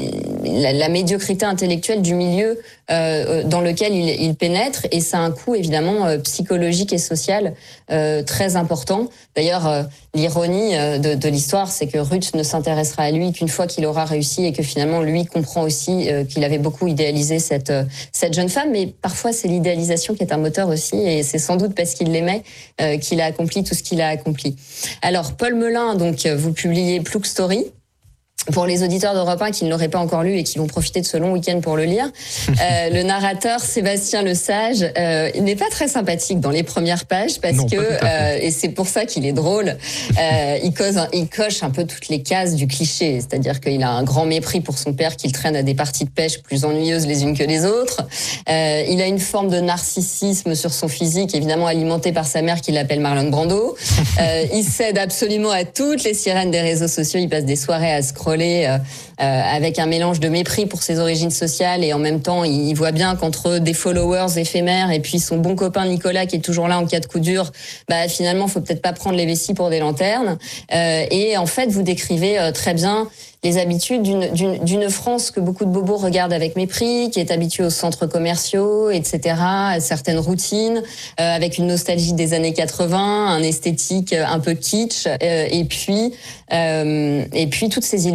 la, la médiocrité intellectuelle du milieu euh, dans lequel il, il pénètre, et ça a un coût évidemment euh, psychologique et social euh, très important. D'ailleurs, euh, l'ironie euh, de, de l'histoire, c'est que Ruth ne s'intéressera à lui qu'une fois qu'il aura réussi, et que finalement, lui comprend aussi euh, qu'il avait beaucoup idéalisé cette euh, cette jeune femme, mais parfois c'est l'idéalisation qui est un moteur aussi, et c'est sans doute parce qu'il l'aimait euh, qu'il a accompli tout ce qu'il a accompli. Alors Paul Melun, donc vous publiez Plouk Story. Pour les auditeurs d'Europe un qui ne l'auraient pas encore lu et qui vont profiter de ce long week-end pour le lire, euh, le narrateur Sébastien Le Sage euh, il n'est pas très sympathique dans les premières pages parce non, que euh, et c'est pour ça qu'il est drôle. Euh, il, cause, il coche un peu toutes les cases du cliché, c'est-à-dire qu'il a un grand mépris pour son père qu'il traîne à des parties de pêche plus ennuyeuses les unes que les autres. Euh, il a une forme de narcissisme sur son physique, évidemment alimenté par sa mère qui l'appelle Marlon Brando. Euh, il cède absolument à toutes les sirènes des réseaux sociaux. Il passe des soirées à scroller Euh, euh, avec un mélange de mépris pour ses origines sociales et en même temps il, il voit bien qu'entre des followers éphémères et puis son bon copain Nicolas qui est toujours là en cas de coup dur, bah finalement faut peut-être pas prendre les vessies pour des lanternes euh, et en fait vous décrivez euh, très bien les habitudes d'une, d'une, d'une France que beaucoup de bobos regardent avec mépris, qui est habituée aux centres commerciaux, et cetera, à certaines routines, euh, avec une nostalgie des années quatre-vingts, un esthétique un peu kitsch, euh, et puis euh, et puis toutes ces illusions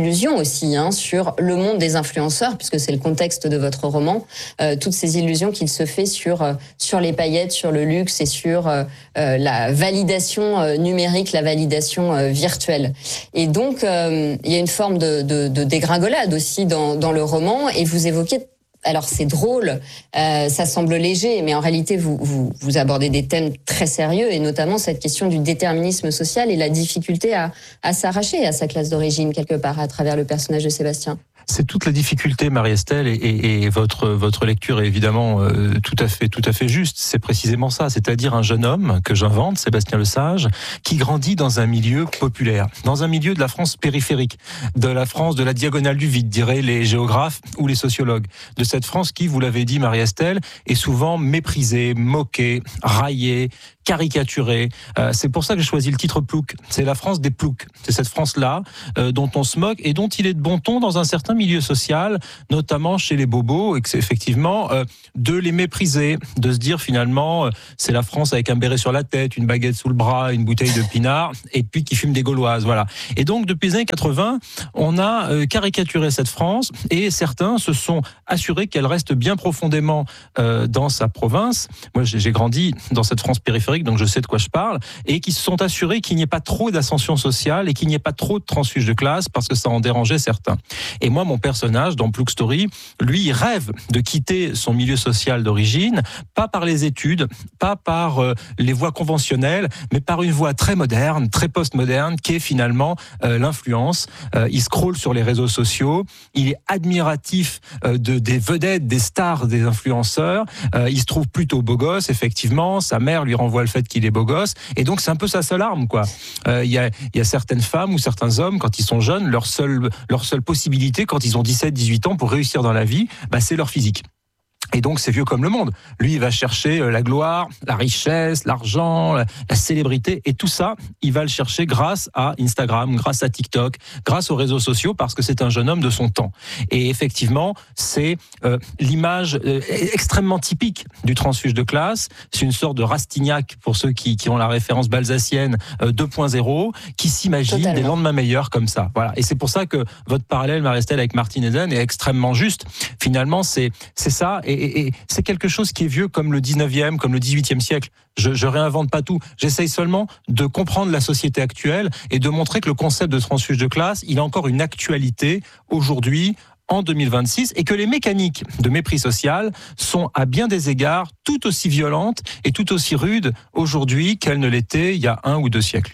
illusions aussi hein, sur le monde des influenceurs, puisque c'est le contexte de votre roman, euh, toutes ces illusions qu'il se fait sur euh, sur les paillettes, sur le luxe et sur euh, euh, la validation euh, numérique, la validation euh, virtuelle. Et donc, euh, il y a une forme de, de, de dégringolade aussi dans, dans le roman, et vous évoquez. Alors c'est drôle, euh, ça semble léger, mais en réalité vous, vous vous abordez des thèmes très sérieux, et notamment cette question du déterminisme social et la difficulté à, à s'arracher à sa classe d'origine quelque part à travers le personnage de Sébastien. C'est toute la difficulté, Marie-Estelle, et, et, et votre votre lecture est évidemment euh, tout à fait tout à fait juste. C'est précisément ça, c'est-à-dire un jeune homme que j'invente, Sébastien Lesage, qui grandit dans un milieu populaire, dans un milieu de la France périphérique, de la France de la diagonale du vide, diraient les géographes ou les sociologues, de cette France qui, vous l'avez dit, Marie-Estelle, est souvent méprisée, moquée, raillée, caricaturée. Euh, c'est pour ça que j'ai choisi le titre Plouc. C'est la France des ploucs. C'est cette France-là euh, dont on se moque et dont il est de bon ton dans un certain milieu social, notamment chez les bobos, et que c'est effectivement euh, de les mépriser, de se dire finalement euh, c'est la France avec un béret sur la tête, une baguette sous le bras, une bouteille de pinard, et puis qui fume des gauloises, voilà. Et donc depuis les années quatre-vingts, on a euh, caricaturé cette France, et certains se sont assurés qu'elle reste bien profondément euh, dans sa province. Moi j'ai, j'ai grandi dans cette France périphérique, donc je sais de quoi je parle, et qui se sont assurés qu'il n'y ait pas trop d'ascension sociale et qu'il n'y ait pas trop de transfuge de classe parce que ça en dérangeait certains. Et moi, mon personnage dans Plouc Story, lui, il rêve de quitter son milieu social d'origine, pas par les études, pas par euh, les voies conventionnelles, mais par une voie très moderne, très postmoderne, qui est finalement euh, l'influence. Euh, il scrolle sur les réseaux sociaux, il est admiratif euh, de, des vedettes, des stars, des influenceurs, euh, il se trouve plutôt beau gosse, effectivement, sa mère lui renvoie le fait qu'il est beau gosse, et donc c'est un peu sa seule arme, quoi. Euh, il y a, il y a certaines femmes ou certains hommes, quand ils sont jeunes, leur seule, leur seule possibilité, quand ils ont dix-sept, dix-huit ans, pour réussir dans la vie, bah, c'est leur physique. Et donc, c'est vieux comme le monde. Lui, il va chercher la gloire, la richesse, l'argent, la, la célébrité. Et tout ça, il va le chercher grâce à Instagram, grâce à TikTok, grâce aux réseaux sociaux, parce que c'est un jeune homme de son temps. Et effectivement, c'est euh, l'image euh, extrêmement typique du transfuge de classe. C'est une sorte de Rastignac, pour ceux qui, qui ont la référence balsacienne euh, deux point zéro, qui s'imagine Totalement. Des lendemains meilleurs comme ça. Voilà. Et c'est pour ça que votre parallèle, Marie-Estelle, avec Martin Eden est extrêmement juste. Finalement, c'est, c'est ça. Et Et, et c'est quelque chose qui est vieux comme le dix-neuvième, comme le dix-huitième siècle. Je, je réinvente pas tout. J'essaye seulement de comprendre la société actuelle et de montrer que le concept de transfuge de classe, il a encore une actualité aujourd'hui, en deux mille vingt-six, et que les mécaniques de mépris social sont à bien des égards tout aussi violentes et tout aussi rudes aujourd'hui qu'elles ne l'étaient il y a un ou deux siècles.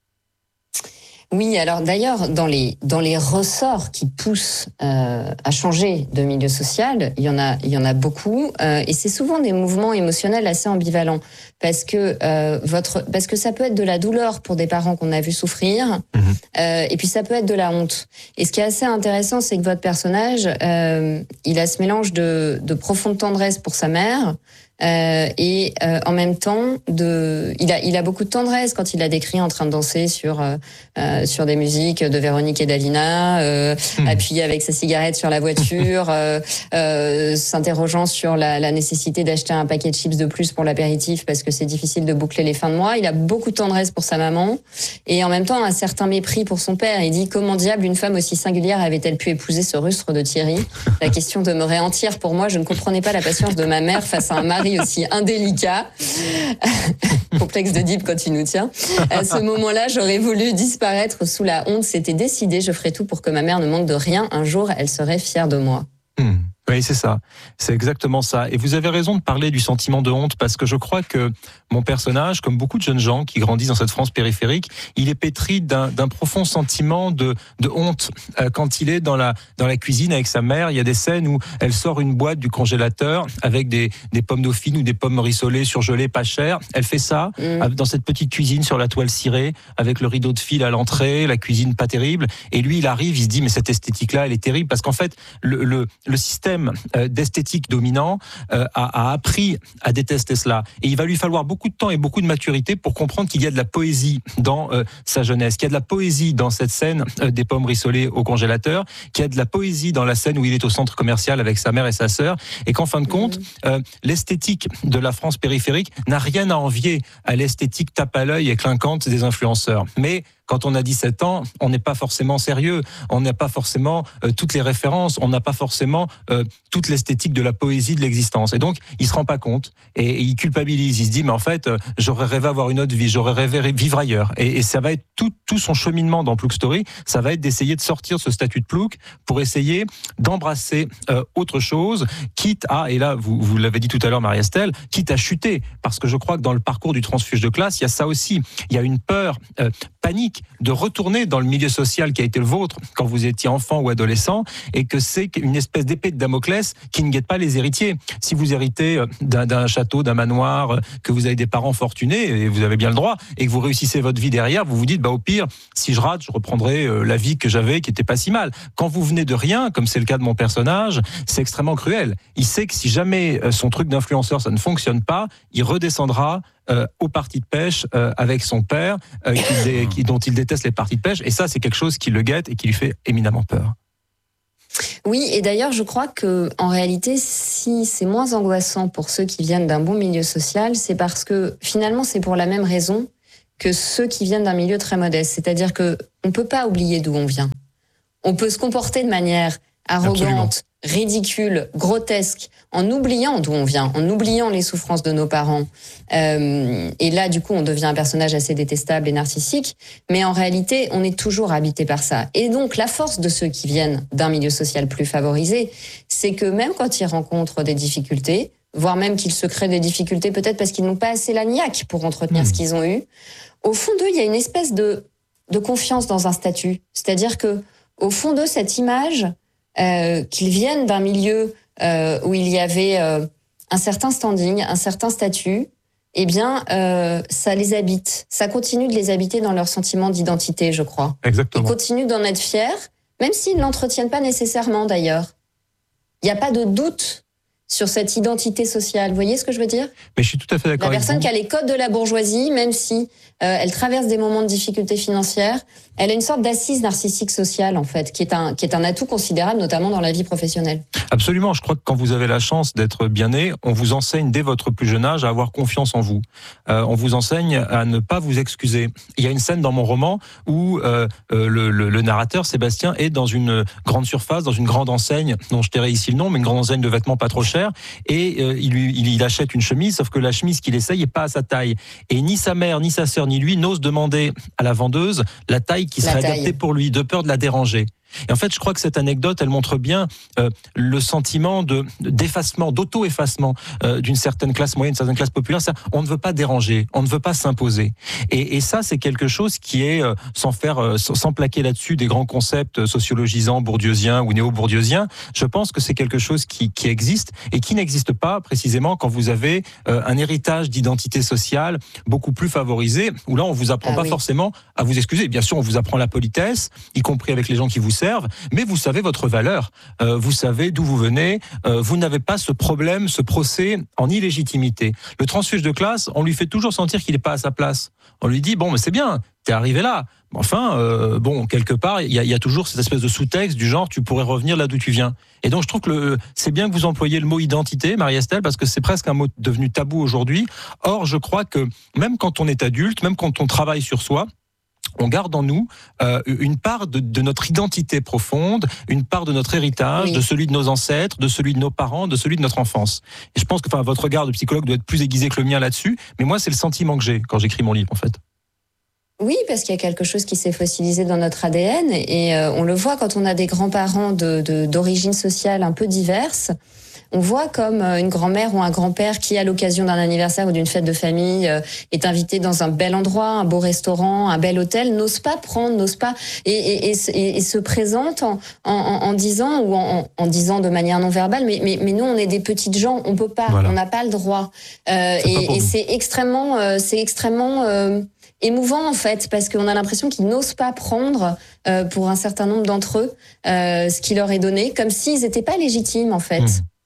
Oui, alors d'ailleurs, dans les dans les ressorts qui poussent euh, à changer de milieu social, il y en a il y en a beaucoup, euh, et c'est souvent des mouvements émotionnels assez ambivalents, parce que euh, votre parce que ça peut être de la douleur pour des parents qu'on a vu souffrir, mmh. euh, et puis ça peut être de la honte. Et ce qui est assez intéressant, c'est que votre personnage, euh, il a ce mélange de de profonde tendresse pour sa mère. Euh, et euh, en même temps, de, il a, il a beaucoup de tendresse quand il la décrit en train de danser sur euh, sur des musiques de Véronique et d'Alina, euh, mmh. appuyé avec sa cigarette sur la voiture, euh, euh, s'interrogeant sur la, la nécessité d'acheter un paquet de chips de plus pour l'apéritif parce que c'est difficile de boucler les fins de mois. Il a beaucoup de tendresse pour sa maman et en même temps un certain mépris pour son père. Il dit comment diable une femme aussi singulière avait-elle pu épouser ce rustre de Thierry? La question demeurait entière pour moi. Je ne comprenais pas la patience de ma mère face à un mari aussi indélicat. Complexe d'Oedipe quand il nous tient. À ce moment-là, j'aurais voulu disparaître sous la honte. C'était décidé, je ferais tout pour que ma mère ne manque de rien. Un jour, elle serait fière de moi. Mmh. Oui, c'est ça. C'est exactement ça. Et vous avez raison de parler du sentiment de honte, parce que je crois que mon personnage, comme beaucoup de jeunes gens qui grandissent dans cette France périphérique, il est pétri d'un, d'un profond sentiment de, de honte. Euh, quand il est dans la, dans la cuisine avec sa mère, il y a des scènes où elle sort une boîte du congélateur avec des, des pommes dauphines ou des pommes rissolées surgelées pas chères. Elle fait ça mmh. dans cette petite cuisine sur la toile cirée, avec le rideau de fil à l'entrée, la cuisine pas terrible. Et lui, il arrive, il se dit, mais cette esthétique-là, elle est terrible, parce qu'en fait, le, le, le système d'esthétique dominant euh, a, a appris à détester cela. Et il va lui falloir beaucoup de temps et beaucoup de maturité pour comprendre qu'il y a de la poésie dans euh, sa jeunesse, qu'il y a de la poésie dans cette scène euh, des pommes rissolées au congélateur, qu'il y a de la poésie dans la scène où il est au centre commercial avec sa mère et sa sœur, et qu'en fin de compte, euh, l'esthétique de la France périphérique n'a rien à envier à l'esthétique tape à l'œil et clinquante des influenceurs. Mais Quand on a dix-sept ans, on n'est pas forcément sérieux, on n'a pas forcément euh, toutes les références, on n'a pas forcément euh, toute l'esthétique de la poésie de l'existence. Et donc, il se rend pas compte et, et il culpabilise. Il se dit, mais en fait, euh, j'aurais rêvé avoir une autre vie, j'aurais rêvé vivre ailleurs. Et, et ça va être tout, tout son cheminement dans Plouc Story, ça va être d'essayer de sortir ce statut de Plouc pour essayer d'embrasser euh, autre chose, quitte à, et là, vous, vous l'avez dit tout à l'heure, Marie-Estelle, quitte à chuter. Parce que je crois que dans le parcours du transfuge de classe, il y a ça aussi. Il y a une peur, euh, panique de retourner dans le milieu social qui a été le vôtre quand vous étiez enfant ou adolescent, et que c'est une espèce d'épée de Damoclès qui ne guette pas les héritiers. Si vous héritez d'un, d'un château, d'un manoir, que vous avez des parents fortunés, et vous avez bien le droit, et que vous réussissez votre vie derrière, vous vous dites, bah au pire, si je rate, je reprendrai la vie que j'avais, qui était pas si mal. Quand vous venez de rien, comme c'est le cas de mon personnage, c'est extrêmement cruel. Il sait que si jamais son truc d'influenceur, ça ne fonctionne pas, il redescendra Euh, au parti de pêche euh, avec son père, euh, qui dé, qui, dont il déteste les parties de pêche. Et ça, c'est quelque chose qui le guette et qui lui fait éminemment peur. Oui, et d'ailleurs, je crois que en réalité, si c'est moins angoissant pour ceux qui viennent d'un bon milieu social, c'est parce que finalement, c'est pour la même raison que ceux qui viennent d'un milieu très modeste. C'est-à-dire que on peut pas oublier d'où on vient. On peut se comporter de manière arrogante, Absolument. ridicule, grotesque, en oubliant d'où on vient, en oubliant les souffrances de nos parents. Euh, et là, du coup, on devient un personnage assez détestable et narcissique. Mais en réalité, on est toujours habité par ça. Et donc, la force de ceux qui viennent d'un milieu social plus favorisé, c'est que même quand ils rencontrent des difficultés, voire même qu'ils se créent des difficultés, peut-être parce qu'ils n'ont pas assez la niaque pour entretenir mmh. ce qu'ils ont eu, au fond d'eux, il y a une espèce de, de confiance dans un statut. C'est-à-dire que, au fond d'eux, cette image, euh, qu'ils viennent d'un milieu euh, où il y avait euh, un certain standing, un certain statut, eh bien, euh, ça les habite. Ça continue de les habiter dans leur sentiment d'identité, je crois. Exactement. Ils continuent d'en être fiers, même s'ils ne l'entretiennent pas nécessairement, d'ailleurs. Il n'y a pas de doute sur cette identité sociale. Vous voyez ce que je veux dire ? Mais je suis tout à fait d'accord avec vous. La personne qui a les codes de la bourgeoisie, même si euh, elle traverse des moments de difficulté financière, elle a une sorte d'assise narcissique sociale, en fait, qui est un, qui est un atout considérable, notamment dans la vie professionnelle. Absolument. Je crois que quand vous avez la chance d'être bien né, on vous enseigne dès votre plus jeune âge à avoir confiance en vous. Euh, on vous enseigne à ne pas vous excuser. Il y a une scène dans mon roman où euh, le, le, le narrateur, Sébastien, est dans une grande surface, dans une grande enseigne, dont je tairai ici le nom, mais une grande enseigne de vêtements pas trop chers, et euh, il, lui, il, il achète une chemise, sauf que la chemise qu'il essaye est pas à sa taille. Et ni sa mère, ni sa sœur, ni lui n'osent demander à la vendeuse la taille qui serait adaptée pour lui, de peur de la déranger. Et en fait, je crois que cette anecdote, elle montre bien euh, le sentiment de d'effacement, d'auto-effacement euh, d'une certaine classe moyenne, d'une certaine classe populaire. Ça, on ne veut pas déranger, on ne veut pas s'imposer. Et, et ça, c'est quelque chose qui est, euh, sans faire, euh, sans plaquer là-dessus des grands concepts sociologisants, bourdieusiens ou néo-bourdieusiens, je pense que c'est quelque chose qui, qui existe et qui n'existe pas précisément quand vous avez euh, un héritage d'identité sociale beaucoup plus favorisé, où là, on vous apprend ah, pas oui. forcément à vous excuser. Bien sûr, on vous apprend la politesse, y compris avec les gens qui vous servent, mais vous savez votre valeur, euh, vous savez d'où vous venez, euh, vous n'avez pas ce problème, ce procès en illégitimité. Le transfuge de classe, on lui fait toujours sentir qu'il n'est pas à sa place. On lui dit, bon, mais c'est bien, t'es arrivé là. Enfin, euh, bon, quelque part, il y, y a toujours cette espèce de sous-texte du genre, tu pourrais revenir là d'où tu viens. Et donc, je trouve que le, c'est bien que vous employiez le mot identité, Marie-Estelle, parce que c'est presque un mot devenu tabou aujourd'hui. Or, je crois que même quand on est adulte, même quand on travaille sur soi, on garde en nous euh, une part de, de notre identité profonde, une part de notre héritage, oui. de celui de nos ancêtres, de celui de nos parents, de celui de notre enfance. Et je pense que enfin, votre regard de psychologue doit être plus aiguisé que le mien là-dessus, mais moi, c'est le sentiment que j'ai quand j'écris mon livre, en fait. Oui, parce qu'il y a quelque chose qui s'est fossilisé dans notre A D N, et euh, on le voit quand on a des grands-parents de, de, d'origine sociale un peu diverses. On voit comme une grand-mère ou un grand-père qui, à l'occasion d'un anniversaire ou d'une fête de famille, est invité dans un bel endroit, un beau restaurant, un bel hôtel, n'ose pas prendre, n'ose pas, et, et, et, et se présente en, en, en disant, ou en, en disant de manière non verbale, mais, mais, mais nous, on est des petites gens, on peut pas, voilà. on n'a pas le droit. Euh, et, et c'est extrêmement, euh, c'est extrêmement euh, émouvant, en fait, parce qu'on a l'impression qu'ils n'osent pas prendre, euh, pour un certain nombre d'entre eux, euh, ce qui leur est donné, comme s'ils n'étaient pas légitimes, en fait. Mmh.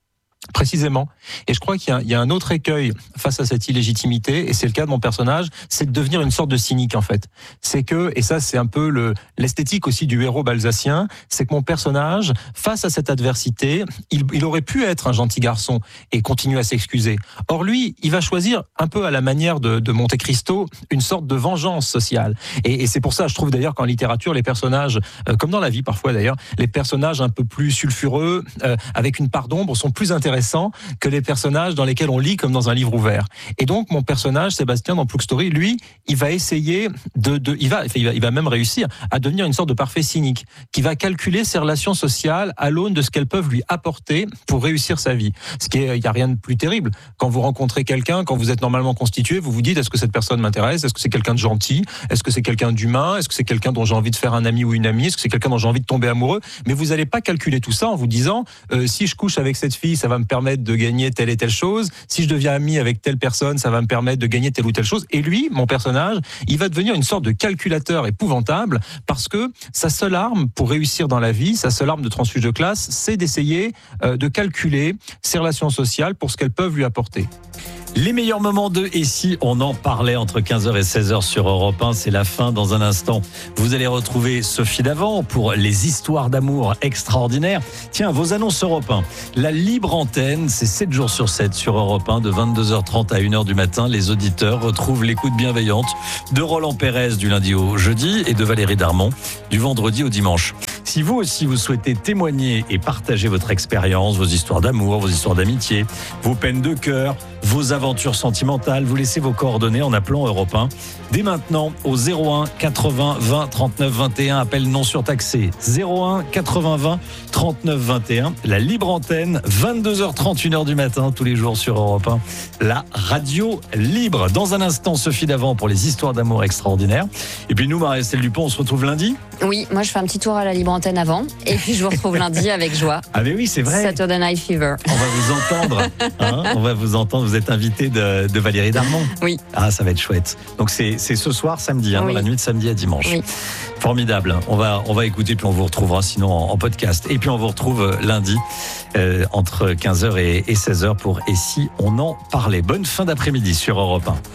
Précisément. Et je crois qu'il y a, il y a un autre écueil face à cette illégitimité, et c'est le cas de mon personnage, c'est de devenir une sorte de cynique en fait. C'est que, et ça c'est un peu le, l'esthétique aussi du héros balsacien, c'est que mon personnage, face à cette adversité, il, il aurait pu être un gentil garçon et continuer à s'excuser. Or lui, il va choisir un peu à la manière de, de Monte Cristo, une sorte de vengeance sociale. Et, et c'est pour ça, je trouve d'ailleurs qu'en littérature, les personnages, euh, comme dans la vie parfois d'ailleurs, les personnages un peu plus sulfureux, euh, avec une part d'ombre, sont plus intéressants que les personnages dans lesquels on lit comme dans un livre ouvert. Et donc mon personnage Sébastien dans Plouc Story, lui, il va essayer de, de il va, il va, il va même réussir à devenir une sorte de parfait cynique, qui va calculer ses relations sociales à l'aune de ce qu'elles peuvent lui apporter pour réussir sa vie. Ce qui est, il y a rien de plus terrible. Quand vous rencontrez quelqu'un, quand vous êtes normalement constitué, vous vous dites est-ce que cette personne m'intéresse, est-ce que c'est quelqu'un de gentil, est-ce que c'est quelqu'un d'humain, est-ce que c'est quelqu'un dont j'ai envie de faire un ami ou une amie, est-ce que c'est quelqu'un dont j'ai envie de tomber amoureux. Mais vous n'allez pas calculer tout ça en vous disant euh, si je couche avec cette fille, ça va me permettre de gagner telle et telle chose. Si je deviens ami avec telle personne, ça va me permettre de gagner telle ou telle chose. Et lui, mon personnage, il va devenir une sorte de calculateur épouvantable parce que sa seule arme pour réussir dans la vie, sa seule arme de transfuge de classe, c'est d'essayer euh, de calculer ses relations sociales pour ce qu'elles peuvent lui apporter. Les meilleurs moments de Et si on en parlait entre quinze heures et seize heures sur Europe un, c'est la fin dans un instant. Vous allez retrouver Sophie Davant pour les histoires d'amour extraordinaires. Tiens, vos annonces Europe un. La libre antenne, c'est sept jours sur sept sur Europe un, de vingt-deux heures trente à une heure du matin. Les auditeurs retrouvent l'écoute bienveillante de Roland Pérez du lundi au jeudi et de Valérie Darmon du vendredi au dimanche. Si vous aussi vous souhaitez témoigner et partager votre expérience, vos histoires d'amour, vos histoires d'amitié, vos peines de cœur, vos aventures sentimentales, vous laissez vos coordonnées en appelant Europe un. Dès maintenant au zéro un quatre-vingts vingt trente-neuf vingt et un, appel non surtaxé. zéro un quatre-vingts vingt trente-neuf vingt et un, la libre antenne, vingt-deux heures trente, une heure du matin, tous les jours sur Europe un. La radio libre. Dans un instant, Sophie Davant pour les histoires d'amour extraordinaires. Et puis nous, Marie-Estelle Dupont, on se retrouve lundi. Oui, moi je fais un petit tour à la libre antenne avant, et puis je vous retrouve lundi avec joie. Ah mais oui, c'est vrai. Saturday Night Fever. On va vous entendre. Hein, on va vous entendre. Vous êtes invité de, de Valérie Darmon. Oui. Ah, ça va être chouette. Donc c'est, c'est ce soir, samedi, hein, oui. Dans la nuit de samedi à dimanche. Oui. Formidable. On va, on va écouter, puis on vous retrouvera sinon en, en podcast. Et puis on vous retrouve lundi euh, entre quinze heures et, et seize heures pour Et si on en parlait. Bonne fin d'après-midi sur Europe un.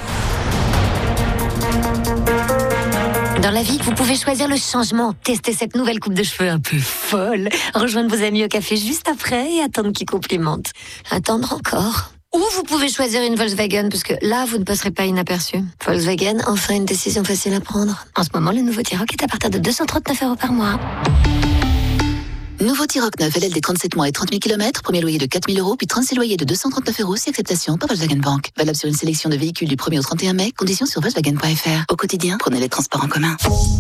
Dans la vie, vous pouvez choisir le changement. Testez cette nouvelle coupe de cheveux un peu folle. Rejoindre vos amis au café juste après et attendre qu'ils complimentent. Attendre encore. Ou vous pouvez choisir une Volkswagen, parce que là, vous ne passerez pas inaperçu. Volkswagen, enfin une décision facile à prendre. En ce moment, le nouveau T-Roc est à partir de deux cent trente-neuf euros par mois. Nouveau T-Roc neuf, L L D trente-sept mois et trente mille kilomètres, premier loyer de quatre mille euros, puis trente-six loyers de deux cent trente-neuf euros, si acceptation par Volkswagen Bank. Valable sur une sélection de véhicules du premier au trente et un mai, conditions sur Volkswagen point F R. Au quotidien, prenez les transports en commun.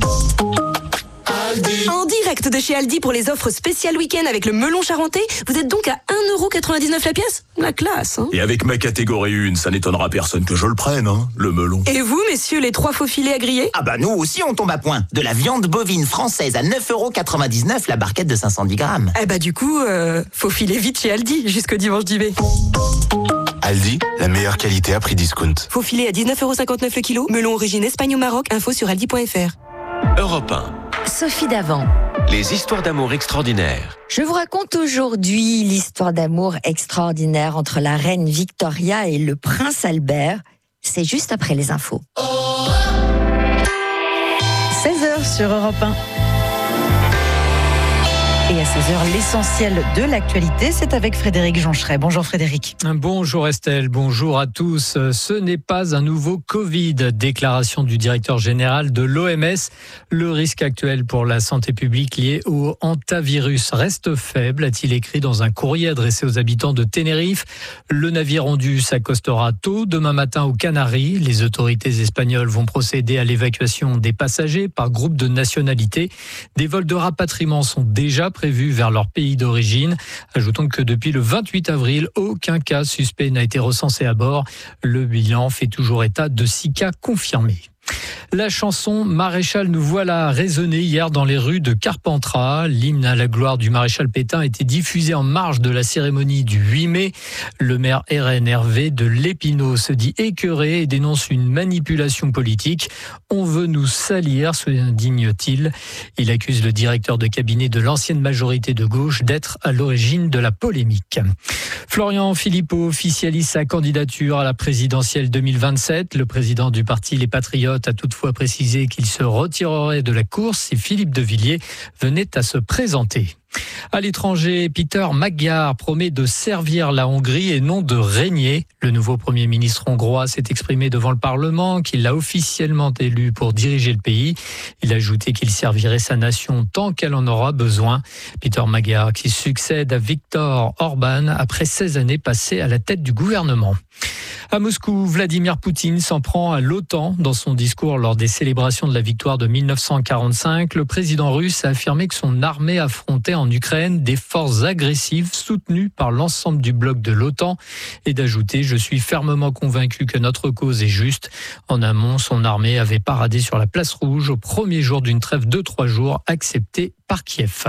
En direct de chez Aldi pour les offres spéciales week-end avec le melon charentais, vous êtes donc à un euro quatre-vingt-dix-neuf la pièce. La classe, hein. Et avec ma catégorie un, ça n'étonnera personne que je le prenne, hein, le melon. Et vous, messieurs, les trois faux filets à griller? Ah bah nous aussi on tombe à point. De la viande bovine française à neuf euros quatre-vingt-dix-neuf la barquette de cinq cent dix grammes. Eh bah du coup, euh, faut filer vite chez Aldi jusqu'au dimanche dix mai. Aldi, la meilleure qualité à prix discount. Faux filet à dix-neuf euros cinquante-neuf le kilo, melon origine Espagne au Maroc, info sur aldi point F R. Europe un. Sophie Davant. Les histoires d'amour extraordinaires. Je vous raconte aujourd'hui l'histoire d'amour extraordinaire entre la reine Victoria et le prince Albert. C'est juste après les infos. seize heures sur Europe un. Et à seize heures, l'essentiel de l'actualité, c'est avec Frédéric Joncheret. Bonjour Frédéric. Bonjour Estelle, bonjour à tous. Ce n'est pas un nouveau Covid. Déclaration du directeur général de l'O M S. Le risque actuel pour la santé publique lié au hantavirus reste faible, a-t-il écrit dans un courrier adressé aux habitants de Tenerife. Le navire Ondu s'accostera tôt demain matin aux Canaries. Les autorités espagnoles vont procéder à l'évacuation des passagers par groupe de nationalité. Des vols de rapatriement sont déjà prévus vers leur pays d'origine. Ajoutons que depuis le vingt-huit avril, aucun cas suspect n'a été recensé à bord. Le bilan fait toujours état de six cas confirmés. La chanson Maréchal nous voilà résonner hier dans les rues de Carpentras. L'hymne à la gloire du maréchal Pétain a été diffusé en marge de la cérémonie du huit mai. Le maire R N Hervé de l'Épinau se dit écœuré et dénonce une manipulation politique. On veut nous salir, se indigne-t-il. Il accuse le directeur de cabinet de l'ancienne majorité de gauche d'être à l'origine de la polémique. Florian Philippot officialise sa candidature à la présidentielle deux mille vingt-sept. Le président du parti Les Patriotes a toutefois précisé qu'il se retirerait de la course si Philippe de Villiers venait à se présenter. À l'étranger, Peter Magyar promet de servir la Hongrie et non de régner. Le nouveau Premier ministre hongrois s'est exprimé devant le Parlement qu'il l'a officiellement élu pour diriger le pays. Il a ajouté qu'il servirait sa nation tant qu'elle en aura besoin. Peter Magyar qui succède à Viktor Orban après seize années passées à la tête du gouvernement. À Moscou, Vladimir Poutine s'en prend à l'OTAN. Dans son discours lors des célébrations de la victoire de mille neuf cent quarante-cinq, le président russe a affirmé que son armée affrontait en Ukraine des forces agressives soutenues par l'ensemble du bloc de l'OTAN et d'ajouter « Je suis fermement convaincu que notre cause est juste ». En amont, son armée avait paradé sur la place rouge au premier jour d'une trêve de trois jours acceptée par Kiev.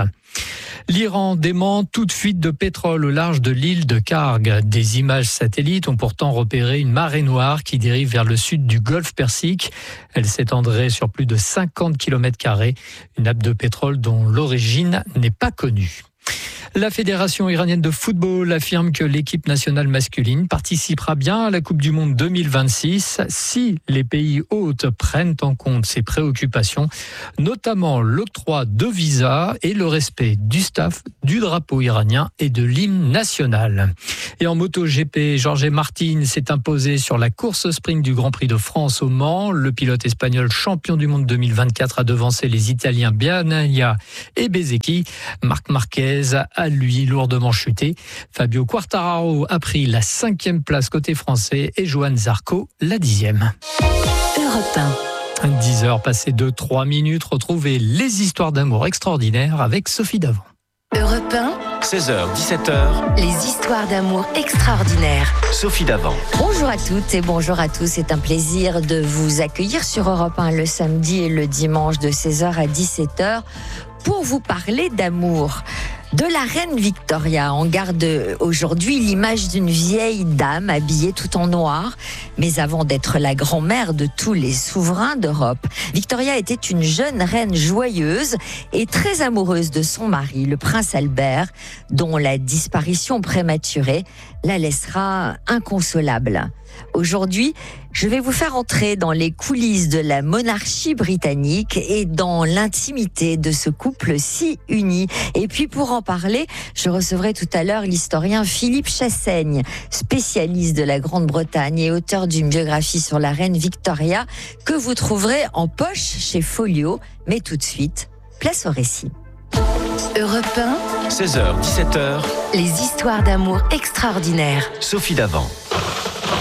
L'Iran dément toute fuite de pétrole au large de l'île de Karg. Des images satellites ont pourtant repéré une marée noire qui dérive vers le sud du golfe Persique. Elle s'étendrait sur plus de cinquante kilomètres carrés. Une nappe de pétrole dont l'origine n'est pas connue. La Fédération iranienne de football affirme que l'équipe nationale masculine participera bien à la Coupe du Monde deux mille vingt-six si les pays hôtes prennent en compte ses préoccupations, notamment l'octroi de visas et le respect du staff, du drapeau iranien et de l'hymne national. Et en MotoGP, Jorge Martin s'est imposé sur la course sprint du Grand Prix de France au Mans. Le pilote espagnol champion du monde deux mille vingt-quatre a devancé les Italiens Bagnaia et Bezzecchi. Marc Marquez a lui lourdement chuté. Fabio Quartararo a pris la cinquième place côté français et Johan Zarco la dixième. Europe un. dix heures passées de trois minutes. Retrouvez les histoires d'amour extraordinaires avec Sophie Davant. Europe un. seize heures, dix-sept heures. Les histoires d'amour extraordinaires. Sophie Davant. Bonjour à toutes et bonjour à tous. C'est un plaisir de vous accueillir sur Europe un le samedi et le dimanche de seize heures à dix-sept heures pour vous parler d'amour. De la reine Victoria, on garde aujourd'hui l'image d'une vieille dame habillée tout en noir. Mais avant d'être la grand-mère de tous les souverains d'Europe, Victoria était une jeune reine joyeuse et très amoureuse de son mari, le prince Albert, dont la disparition prématurée la laissera inconsolable. Aujourd'hui, je vais vous faire entrer dans les coulisses de la monarchie britannique et dans l'intimité de ce couple si uni. Et puis pour en parler, je recevrai tout à l'heure l'historien Philippe Chassaigne, spécialiste de la Grande-Bretagne et auteur d'une biographie sur la reine Victoria que vous trouverez en poche chez Folio. Mais tout de suite, place au récit. Europe un. seize heures, dix-sept heures. Les histoires d'amour extraordinaires. Sophie Davant.